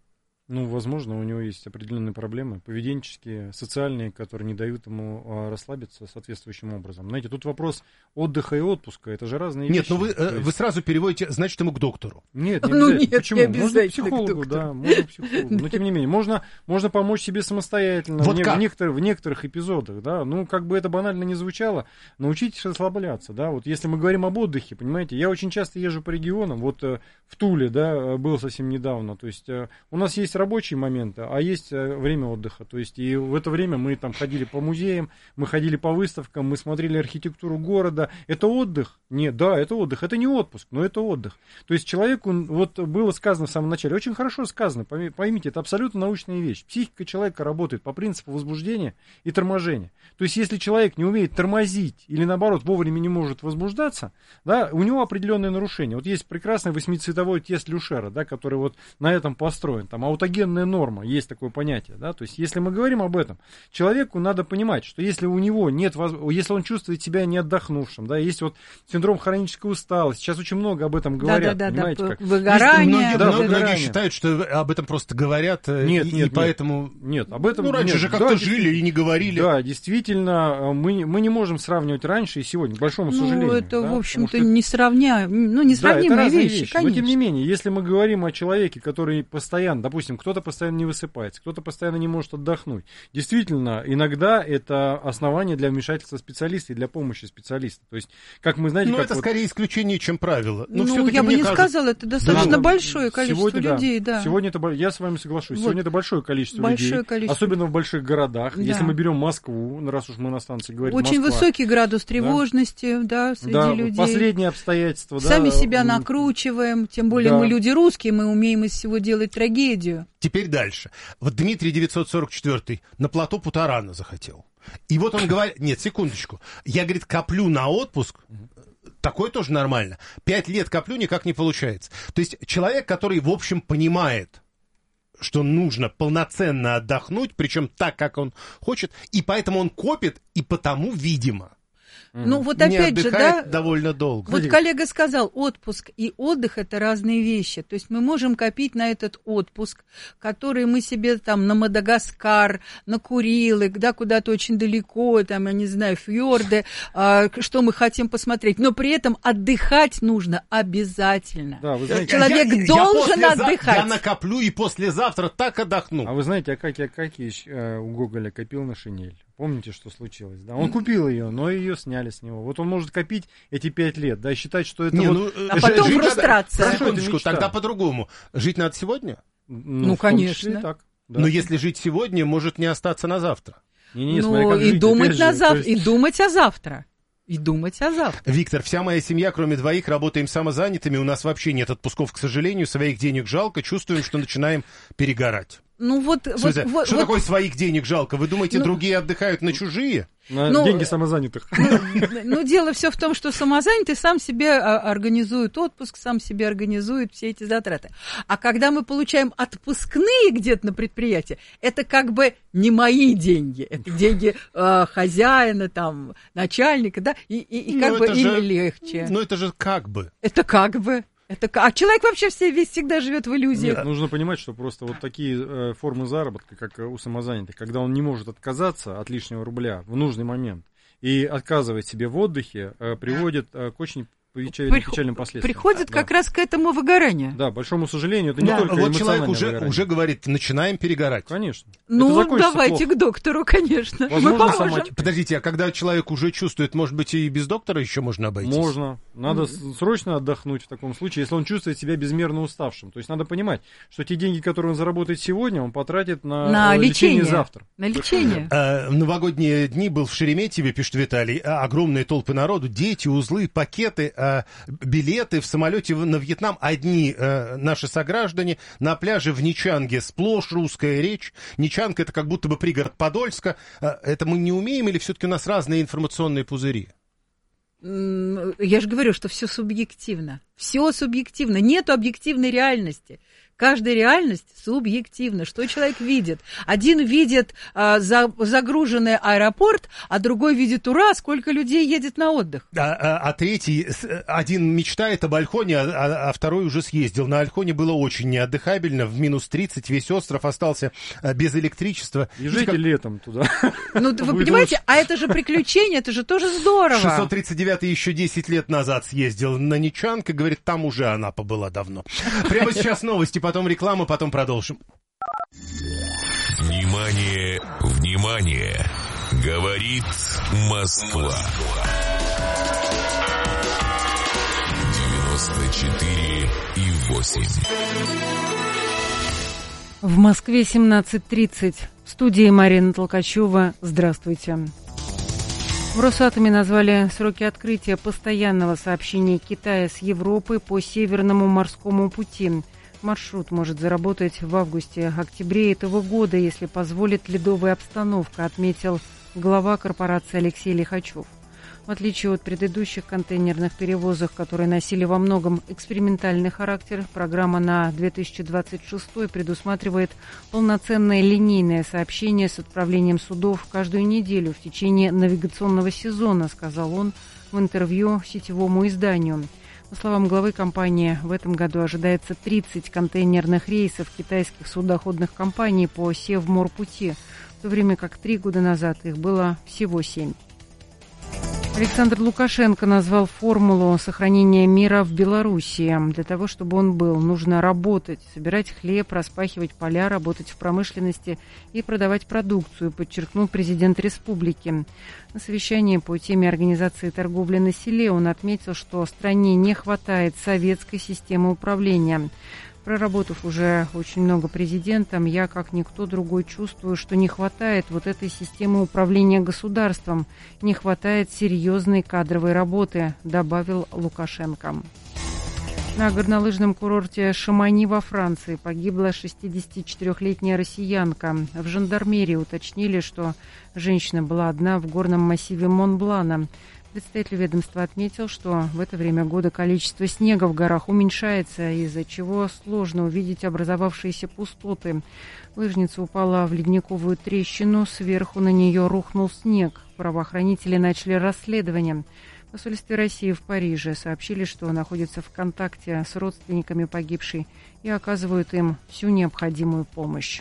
Ну, возможно, у него есть определенные проблемы, поведенческие, социальные, которые не дают ему а, расслабиться соответствующим образом. Знаете, тут вопрос отдыха и отпуска, это же разные нет, вещи. Нет, ну вы, есть... вы сразу переводите, значит, ему к доктору. Нет, не ну, нет, почему? Не обязательно можно к психологу, к да, можно к психологу. Но, тем не менее, можно, можно помочь себе самостоятельно вот в, как? в, некоторых, в некоторых эпизодах, да. Ну, как бы это банально не звучало, научитесь расслабляться, да. Вот если мы говорим об отдыхе, понимаете, я очень часто езжу по регионам, вот в Туле, да, был совсем недавно, то есть у нас есть рабочий момент, а есть время отдыха. То есть и в это время мы там ходили по музеям, мы ходили по выставкам, мы смотрели архитектуру города. Это отдых? Нет, да, это отдых. Это не отпуск, но это отдых. То есть человеку, вот было сказано в самом начале, очень хорошо сказано, поймите, это абсолютно научная вещь. Психика человека работает по принципу возбуждения и торможения. То есть если человек не умеет тормозить или наоборот вовремя не может возбуждаться, да, у него определенные нарушения. Вот есть прекрасный восьмицветовой тест Люшера, да, который вот на этом построен. Там аутогенная норма, есть такое понятие, да, то есть если мы говорим об этом, человеку надо понимать, что если у него нет, если он чувствует себя не отдохнувшим, да, есть вот синдром хронической усталости, сейчас очень много об этом говорят, да, да, понимаете, да, как? Выгорание, многие, да, многие выгорание. считают, что об этом просто говорят, нет, и, нет, и поэтому... Нет, об этом... Ну, раньше нет, же как-то да, жили и не говорили. Да, действительно, мы, мы не можем сравнивать раньше и сегодня, к большому ну, сожалению. Ну, это, да, в общем-то, что... не сравня... ну, несравнимые да, вещи, вещи, конечно. Но, тем не менее, если мы говорим о человеке, который постоянно, допустим, кто-то постоянно не высыпается, кто-то постоянно не может отдохнуть, действительно, иногда это основание для вмешательства специалиста и для помощи специалиста. То есть, как мы знаете... Ну, как это вот... скорее исключение, чем правило. Но ну, я бы не кажется... сказала, это достаточно да, большое количество сегодня, людей, да. да. Сегодня это, я с вами соглашусь, вот. Сегодня это большое количество большое людей, количество. Особенно в больших городах. Да. Если мы берем Москву, раз уж мы на станции говорим очень Москва, высокий градус тревожности, да, да среди да, людей. Последние обстоятельства. Сами да, себя накручиваем, тем более да. мы люди русские, мы умеем из всего делать трагедию. Теперь дальше. Вот Дмитрий девятьсот сорок четвёртый на плато Путарана захотел. И вот он говорит, нет, секундочку, я, говорит, коплю на отпуск, такое тоже нормально. Пять лет коплю, никак не получается. То есть человек, который, в общем, понимает, что нужно полноценно отдохнуть, причем так, как он хочет, и поэтому он копит, и потому, видимо, ну, вот не опять же, да, довольно долго. Вот коллега сказал, отпуск и отдых – это разные вещи. То есть мы можем копить на этот отпуск, который мы себе там на Мадагаскар, на Курилы, да, куда-то очень далеко, там, я не знаю, фьорды, а, что мы хотим посмотреть. Но при этом отдыхать нужно обязательно. Да, вы знаете, человек я, должен я отдыхать. Я накоплю и послезавтра так отдохну. А вы знаете, Акакий Акакиевич э, у Гоголя копил на шинель. Помните, что случилось? Да? Он купил ее, но ее сняли с него. Вот он может копить эти пять лет, да, и считать, что это... Не, вот... ну, а потом жить фрустрация. Надо... Секундочку, тогда по-другому. Жить надо сегодня? Ну, ну конечно. Так, да. Но если жить сегодня, может не остаться на завтра. Не, не, ну, смотри, как и, жить, думать на же, зав... есть... и думать о завтра. И думать о завтра. Виктор, вся моя семья, кроме двоих, работаем самозанятыми. У нас вообще нет отпусков, к сожалению. Своих денег жалко. Чувствуем, что начинаем перегорать. Ну вот, Слушайте, вот, вот что вот... такое своих денег жалко? Вы думаете, ну... другие отдыхают на чужие? На ну, деньги самозанятых. Ну, ну, дело все в том, что самозанятый сам себе организует отпуск, сам себе организует все эти затраты. А когда мы получаем отпускные где-то на предприятии, это как бы не мои деньги, это деньги э, хозяина, там, начальника, да, и, и, и как ну, бы им же, легче. Ну это же как бы. Это как бы. Это, а человек вообще все, весь всегда живет в иллюзиях. Нет, нужно понимать, что просто вот такие э, формы заработка, как у самозанятых, когда он не может отказаться от лишнего рубля в нужный момент и отказывать себе в отдыхе, э, приводит э, к очень печальным, печальным последствиям. Приходит да. как раз к этому выгоранию. Да, большому сожалению, это не да, только вот эмоциональное человек уже, выгорание. уже говорит, начинаем перегорать. Конечно. Ну, давайте плохо. К доктору, конечно. Возможно, мы поможем. Сама... Подождите, а когда человек уже чувствует, может быть, и без доктора еще можно обойтись? Можно. Надо mm-hmm. срочно отдохнуть в таком случае, если он чувствует себя безмерно уставшим. То есть надо понимать, что те деньги, которые он заработает сегодня, он потратит на, на лечение. лечение завтра. На лечение. А, новогодние дни был в Шереметьеве, пишет Виталий. Огромные толпы народу, дети, узлы, пакеты, билеты в самолете на Вьетнам. Одни наши сограждане на пляже в Ничанге. Сплошь русская речь. Ничанг — это как будто бы пригород Подольска. Это мы не умеем или все-таки у нас разные информационные пузыри? Я же говорю, что все субъективно. Все субъективно. Нету объективной реальности. Каждая реальность субъективна. Что человек видит? Один видит а, за, загруженный аэропорт, а другой видит, ура, сколько людей едет на отдых. А, а, а третий, один мечтает об Ольхоне, а, а второй уже съездил. На Ольхоне было очень неотдыхабельно. В минус тридцать весь остров остался без электричества. Езжайте как... летом туда. Ну, вы понимаете, а это же приключение, это же тоже здорово. шестьсот тридцать девятый еще десять лет назад съездил на Ничанг и говорит, там уже Анапа была давно. Прямо сейчас новости, потом реклама, потом продолжим. Внимание, внимание! Говорит Москва. девяносто четыре и восемь. В Москве семнадцать тридцать. В студии Марина Толкачева. Здравствуйте. В Росатоме назвали сроки открытия постоянного сообщения Китая с Европой по Северному морскому пути. Маршрут может заработать в августе-октябре этого года, если позволит ледовая обстановка, отметил глава корпорации Алексей Лихачев. В отличие от предыдущих контейнерных перевозок, которые носили во многом экспериментальный характер, программа на две тысячи двадцать шестой предусматривает полноценное линейное сообщение с отправлением судов каждую неделю в течение навигационного сезона, сказал он в интервью сетевому изданию. По словам главы компании, в этом году ожидается тридцать контейнерных рейсов китайских судоходных компаний по Севморпути, в то время как три года назад их было всего семь. Александр Лукашенко назвал формулу сохранения мира в Белоруссии. Для того, чтобы он был, нужно работать, собирать хлеб, распахивать поля, работать в промышленности и продавать продукцию, подчеркнул президент республики. На совещании по теме организации торговли на селе он отметил, что стране не хватает советской системы управления. Проработав уже очень много президентом, я, как никто другой, чувствую, что не хватает вот этой системы управления государством, не хватает серьезной кадровой работы, добавил Лукашенко. На горнолыжном курорте Шамани во Франции погибла шестидесятичетырёхлетняя россиянка. В жандармерии уточнили, что женщина была одна в горном массиве Монблана. Представитель ведомства отметил, что в это время года количество снега в горах уменьшается, из-за чего сложно увидеть образовавшиеся пустоты. Лыжница упала в ледниковую трещину, сверху на нее рухнул снег. Правоохранители начали расследование. В посольстве России в Париже сообщили, что находятся в контакте с родственниками погибшей и оказывают им всю необходимую помощь.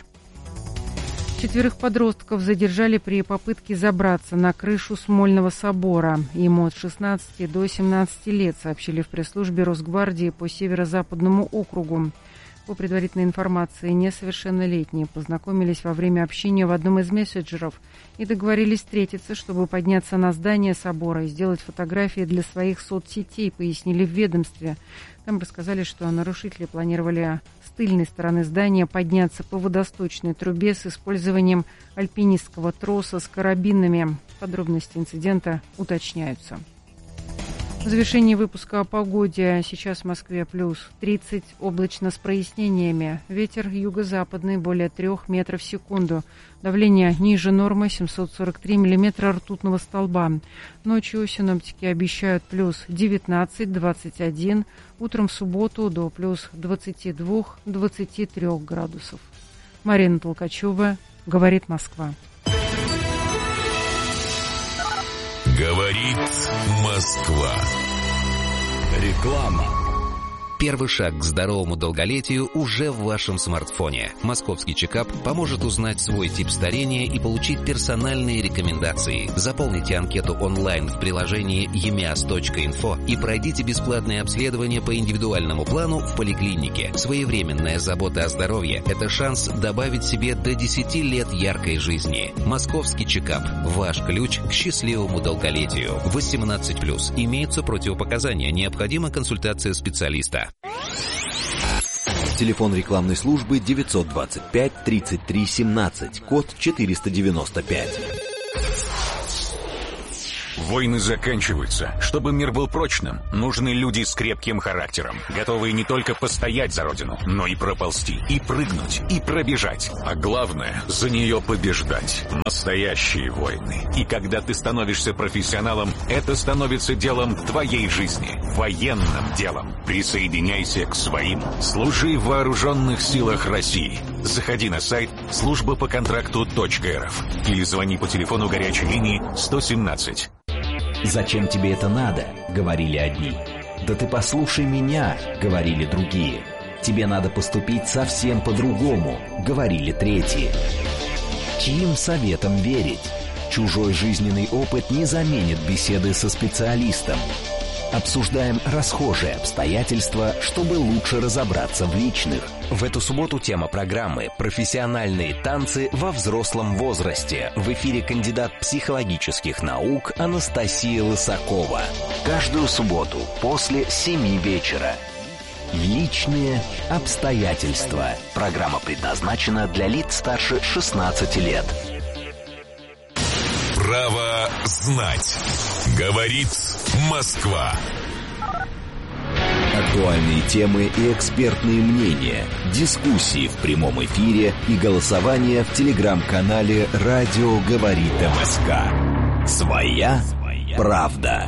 Четверых подростков задержали при попытке забраться на крышу Смольного собора. Им от шестнадцати до семнадцати лет, сообщили в пресс-службе Росгвардии по Северо-Западному округу. По предварительной информации, несовершеннолетние познакомились во время общения в одном из мессенджеров и договорились встретиться, чтобы подняться на здание собора и сделать фотографии для своих соцсетей, пояснили в ведомстве. Там рассказали, что нарушители планировали с тыльной стороны здания подняться по водосточной трубе с использованием альпинистского троса с карабинами. Подробности инцидента уточняются. В завершении выпуска о погоде. Сейчас в Москве плюс тридцать, облачно с прояснениями. Ветер юго-западный более трех метров в секунду. Давление ниже нормы семьсот сорок три миллиметра ртутного столба. Ночью синоптики обещают плюс девятнадцать - двадцать один. Утром в субботу до плюс двадцати двух - двадцати трёх градусов. Марина Толкачева, «Говорит Москва». Говорит Москва. Реклама. Первый шаг к здоровому долголетию уже в вашем смартфоне. Московский чекап поможет узнать свой тип старения и получить персональные рекомендации. Заполните анкету онлайн в приложении и эм и а эс точка инфо и пройдите бесплатное обследование по индивидуальному плану в поликлинике. Своевременная забота о здоровье – это шанс добавить себе до десяти лет яркой жизни. Московский чекап – ваш ключ к счастливому долголетию. восемнадцать плюс. Имеются противопоказания. Необходима консультация специалиста. Телефон рекламной службы девятьсот двадцать пять тридцать три семнадцать, код четыреста девяносто пять. Войны заканчиваются. Чтобы мир был прочным, нужны люди с крепким характером, готовые не только постоять за родину, но и проползти, и прыгнуть, и пробежать. А главное, за нее побеждать. Настоящие войны. И когда ты становишься профессионалом, это становится делом твоей жизни. Военным делом. Присоединяйся к своим. Служи в вооруженных силах России. Заходи на сайт служба по контракту точка эр эф или звони по телефону горячей линии сто семнадцать. «Зачем тебе это надо?» — говорили одни. «Да ты послушай меня!» — говорили другие. «Тебе надо поступить совсем по-другому!» — говорили третьи. Чьим советам верить? Чужой жизненный опыт не заменит беседы со специалистом. Обсуждаем расхожие обстоятельства, чтобы лучше разобраться в личных. В эту субботу тема программы «Профессиональные танцы во взрослом возрасте». В эфире кандидат психологических наук Анастасия Лысакова. Каждую субботу после семи вечера. Личные обстоятельства. Программа предназначена для лиц старше шестнадцати лет. Право знать. Говорит Москва. Актуальные темы и экспертные мнения, дискуссии в прямом эфире и голосование в телеграм-канале «Радио говорит МСК». Своя правда.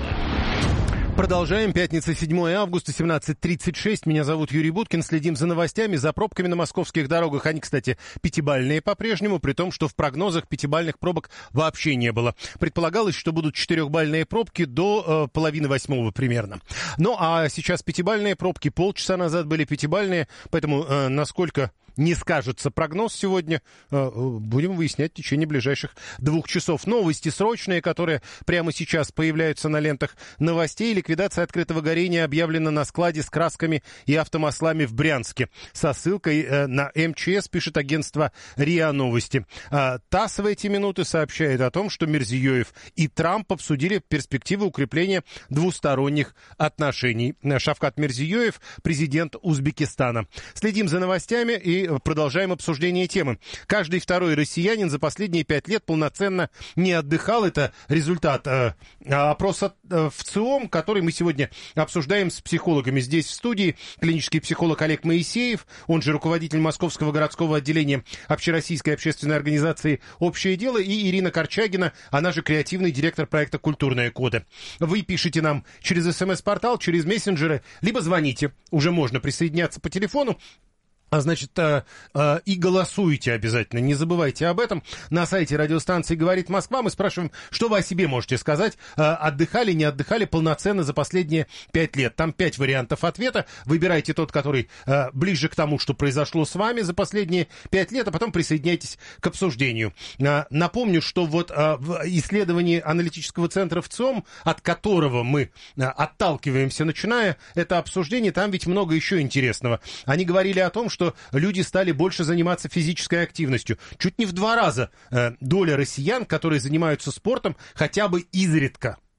Продолжаем. Пятница, седьмое августа, семнадцать тридцать шесть. Меня зовут Юрий Буткин. Следим за новостями, за пробками на московских дорогах. Они, кстати, пятибалльные по-прежнему, при том, что в прогнозах пятибалльных пробок вообще не было. Предполагалось, что будут четырехбалльные пробки до э, половины восьмого примерно. Ну, а сейчас пятибалльные пробки. Полчаса назад были пятибалльные, поэтому э, насколько не скажется прогноз сегодня, э, будем выяснять в течение ближайших двух часов. Новости срочные, которые прямо сейчас появляются на лентах новостей. Ликвидация открытого горения объявлена на складе с красками и автомаслами в Брянске. Со ссылкой э, на эм че эс пишет агентство РИА Новости. А, ТАСС в эти минуты сообщает о том, что Мирзиёев и Трамп обсудили перспективы укрепления двусторонних отношений. Шавкат Мирзиёев, президент Узбекистана. Следим за новостями и продолжаем обсуждение темы. Каждый второй россиянин за последние пять лет полноценно не отдыхал. Это результат э, опроса э, в ЦИОМ, который мы сегодня обсуждаем с психологами. Здесь в студии клинический психолог Олег Моисеев, он же руководитель Московского городского отделения Общероссийской общественной организации «Общее дело», и Ирина Корчагина, она же креативный директор проекта «Культурные коды». Вы пишите нам через СМС-портал, через мессенджеры, либо звоните. Уже можно присоединяться по телефону. А значит, э, э, и голосуйте обязательно, не забывайте об этом. На сайте радиостанции «Говорит Москва» мы спрашиваем, что вы о себе можете сказать. Э, отдыхали, не отдыхали полноценно за последние пять лет. Там пять вариантов ответа. Выбирайте тот, который э, ближе к тому, что произошло с вами за последние пять лет, а потом присоединяйтесь к обсуждению. Э, напомню, что вот э, в исследовании аналитического центра ВЦИОМ, от которого мы э, отталкиваемся, начиная это обсуждение, там ведь много еще интересного. Они говорили о том, что что люди стали больше заниматься физической активностью. Чуть не в два раза э, доля россиян, которые занимаются спортом хотя бы изредка.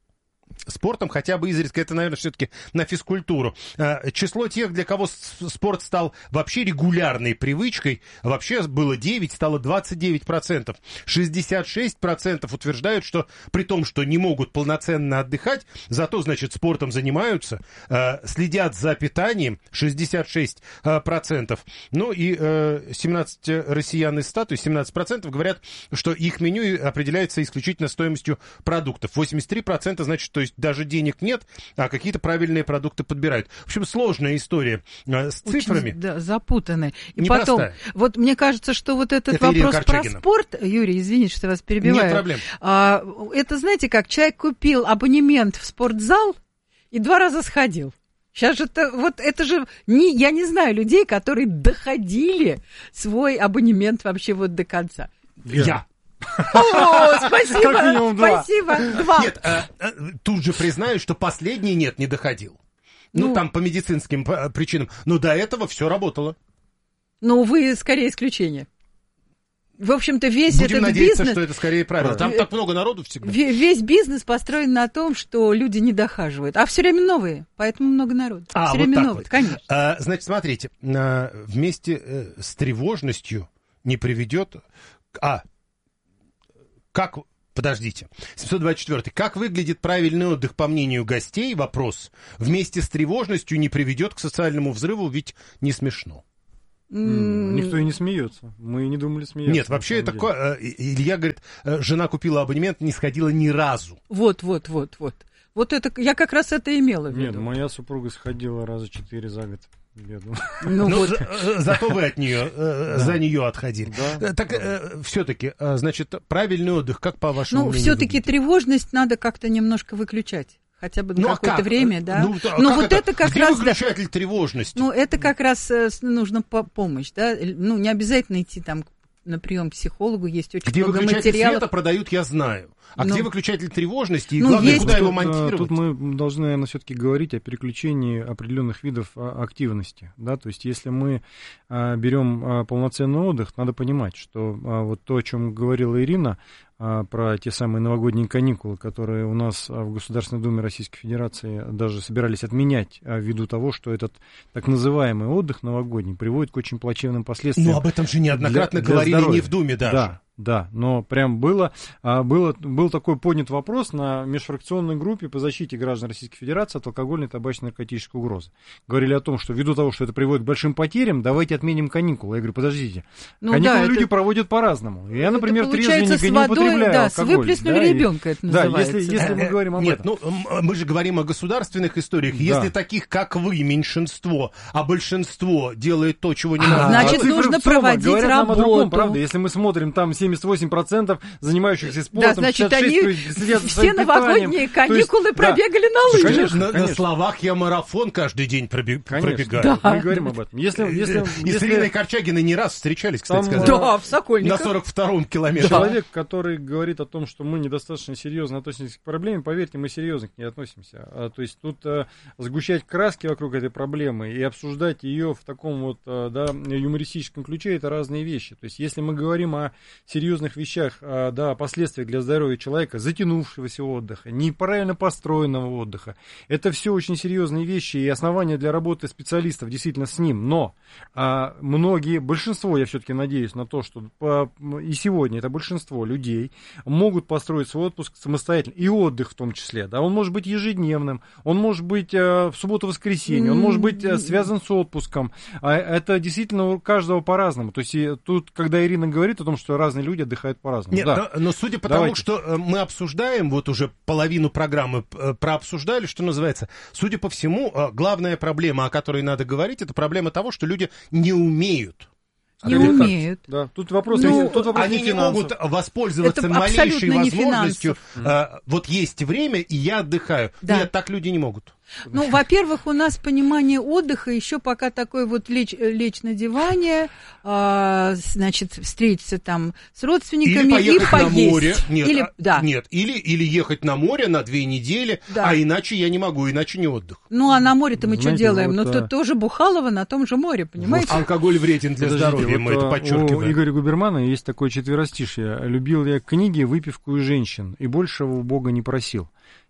спортом, хотя бы изредка, это, наверное, все-таки на физкультуру. Число тех, для кого спорт стал вообще регулярной привычкой, вообще было девять, стало двадцать девять процентов. шестьдесят шесть процентов утверждают, что при том, что не могут полноценно отдыхать, зато, значит, спортом занимаются, следят за питанием, шестьдесят шесть процентов. Ну и семнадцать россиян из ста, то есть семнадцать процентов говорят, что их меню определяется исключительно стоимостью продуктов. восемьдесят три процента, значит, то есть даже денег нет, а какие-то правильные продукты подбирают. В общем, сложная история э, с очень, цифрами. Да, запутанная. И непростая. потом, вот мне кажется, что вот этот это вопрос про спорт, Юрий, извините, что я вас перебиваю. Нет проблем. А, это, знаете как, человек купил абонемент в спортзал и два раза сходил. Сейчас же это, вот это же, не, я не знаю людей, которые доходили свой абонемент вообще вот до конца. Я. О, спасибо, спасибо, два. Нет, а, а, тут же признаю, что последний нет, не доходил. Ну, ну там по медицинским причинам. Но до этого все работало. Ну, вы скорее исключение. В общем-то, весь Будем этот надеяться, бизнес... что это скорее правильно. Там так много народу всегда. Весь бизнес построен на том, что люди не дохаживают. А все время новые, поэтому много народу. А, все вот время так новые, вот. конечно. А, значит, смотрите, вместе с тревожностью не приведет... А, как... Подождите. семьсот двадцать четвёртый. Как выглядит правильный отдых, по мнению гостей? Вопрос. Вместе с тревожностью не приведет к социальному взрыву, ведь не смешно. Никто и не смеется. Мы и не думали смеяться. Нет, вообще это... Ко... Илья говорит, жена купила абонемент, не сходила ни разу. Вот, вот, вот, вот. Вот это, я как раз это имела в виду. Нет, моя супруга сходила раза четыре за год. Ну, ну вот. за, зато вы от нее, да. за нее отходили. Да, так да. все-таки, значит, правильный отдых, как по вашему мнению? Ну, все-таки тревожность надо как-то немножко выключать. Хотя бы на ну, какое-то а время, да. Ну, а Но вот это, это как Где раз... выключатель тревожности? Ну, это как раз нужно помощь, да. Ну, не обязательно идти там на прием к психологу, есть очень где много материалов. Где выключатель света продают, я знаю. А ну, где выключатель тревожности? И ну, главное, есть... куда его тут, монтировать? Тут мы должны, наверное, все-таки говорить о переключении определенных видов активности. Да? То есть, если мы а, берем а, полноценный отдых, надо понимать, что а, вот то, о чем говорила Ирина, а, про те самые новогодние каникулы, которые у нас в Государственной Думе Российской Федерации даже собирались отменять а, ввиду того, что этот так называемый отдых новогодний приводит к очень плачевным последствиям. Ну, об этом же неоднократно для, для говорили здоровья. Не в Думе даже. Да. Да, но прям было, было, был такой поднят вопрос на межфракционной группе по защите граждан Российской Федерации от алкогольной, табачной, наркотической угрозы. Говорили о том, что ввиду того, что это приводит к большим потерям, давайте отменим каникулы. Я говорю, подождите, ну, каникулы да, люди это... проводят по-разному. Я, например, трезвенник и не употребляю да, алкоголь. С выплеснули да, ребенка это называется. Да, если, если мы говорим об Нет, этом. ну, мы же говорим о государственных историях. Да. Если таких, как вы, меньшинство, а большинство делает то, чего не а, надо. Значит, а нужно проводить говорят работу. Нам о другом, правда? Если мы смотрим, там семьдесят восемь процентов занимающихся спортом, да, значит, шестьдесят шесть, они следят все новогодние каникулы есть, пробегали да, на лыжах. Конечно, на, на словах я марафон каждый день пробег, пробегаю. Да. Мы говорим об этом. Если, если, И если... с Ириной Корчагиной не раз встречались, кстати там, сказать. Да, в Сокольниках. На сорок втором километре. Человек, который говорит о том, что мы недостаточно серьезно относимся к проблеме, поверьте, мы серьезно к ней относимся. А, то есть тут а, сгущать краски вокруг этой проблемы и обсуждать ее в таком вот а, да, юмористическом ключе, это разные вещи. То есть если мы говорим о серьезных вещах, а, да, последствия для здоровья человека, затянувшегося отдыха, неправильно построенного отдыха. Это все очень серьезные вещи и основания для работы специалистов действительно с ним. Но а, многие, большинство, я все-таки надеюсь на то, что по, и сегодня это большинство людей могут построить свой отпуск самостоятельно. И отдых в том числе. Да? Он может быть ежедневным, он может быть а, в субботу-воскресенье, он может быть а, связан с отпуском. А, это действительно у каждого по-разному. То есть и тут, когда Ирина говорит о том, что разные люди отдыхают по-разному. Нет, да. но, но судя по Давайте. тому, что мы обсуждаем, вот уже половину программы прообсуждали, что называется, судя по всему, главная проблема, о которой надо говорить, это проблема того, что люди не умеют. Не умеют. Да, тут вопрос, ну, тут вопрос они не, не могут воспользоваться это малейшей возможностью. А, вот есть время, и я отдыхаю. Да. Нет, так люди не могут. Ну, во-первых, у нас понимание отдыха еще пока такое вот лечь, лечь на диване, а, значит, встретиться там с родственниками или поехать и поесть. на море. Нет, или, а, да. нет или, или ехать на море на две недели, да. а иначе я не могу, иначе не отдых. Ну, а на море-то мы Знаете, что делаем? вот, ну, тут тоже Бухалово на том же море, понимаете? Вот. Алкоголь вреден для Подождите, здоровья, вот, мы это подчеркиваем. У Игоря Губермана есть такое четверостишье. «Любил я книги, выпивку и женщин, и большего у Бога не просил».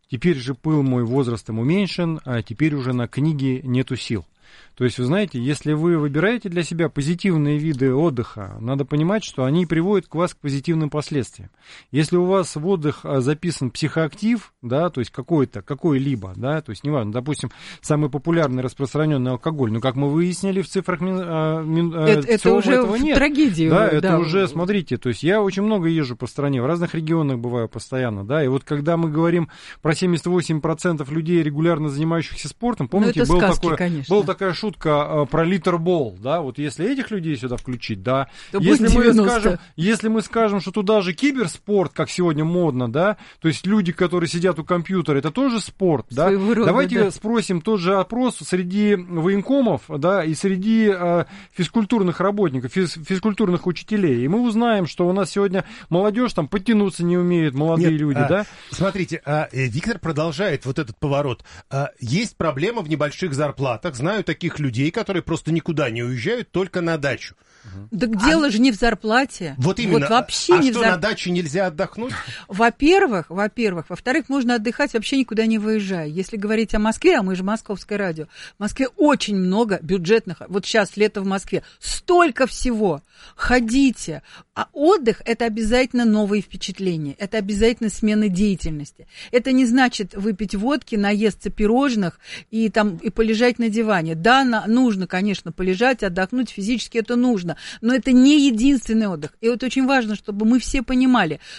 теперь же пыл мой возрастом уменьшен, а теперь уже на книги нету сил. То есть, вы знаете, если вы выбираете для себя позитивные виды отдыха, надо понимать, что они приводят к вас к позитивным последствиям. Если у вас в отдых записан психоактив, да, то есть какой-то, какой-либо, да, то есть неважно, допустим, самый популярный распространенный алкоголь, но как мы выяснили в цифрах а, это, это уже этого нет. Трагедия. Да, да, это уже, смотрите, то есть я очень много езжу по стране, в разных регионах бываю постоянно, да, и вот когда мы говорим про семьдесят восемь процентов людей, регулярно занимающихся спортом, помните, был сказки, такой, конечно. был такая шутка про литербол, да, вот если этих людей сюда включить, да, то если мы скажем, если мы скажем, что туда же киберспорт, как сегодня модно, да, то есть люди, которые сидят у компьютера, это тоже спорт, да, рода, давайте да. спросим тот же опрос среди военкомов, да, и среди э, физкультурных работников, физ, физкультурных учителей, и мы узнаем, что у нас сегодня молодежь там подтянуться не умеет, молодые Нет, люди, а, да. Смотрите, а, Виктор продолжает вот этот поворот. А, есть проблема в небольших зарплатах, знаю таких людей, которые просто никуда не уезжают, только на дачу. Так а... дело же не в зарплате. Вот именно. Вот вообще а не что, в зар... на даче нельзя отдохнуть? Во-первых, во-первых. Во-вторых, можно отдыхать вообще никуда не выезжая. Если говорить о Москве, а мы же московское радио, в Москве очень много бюджетных, вот сейчас лето в Москве, столько всего. Ходите. А отдых – это обязательно новые впечатления, это обязательно смена деятельности. Это не значит выпить водки, наесться пирожных и, там, и полежать на диване. Да, на, нужно, конечно, полежать, отдохнуть, физически это нужно, но это не единственный отдых. И вот очень важно, чтобы мы все понимали,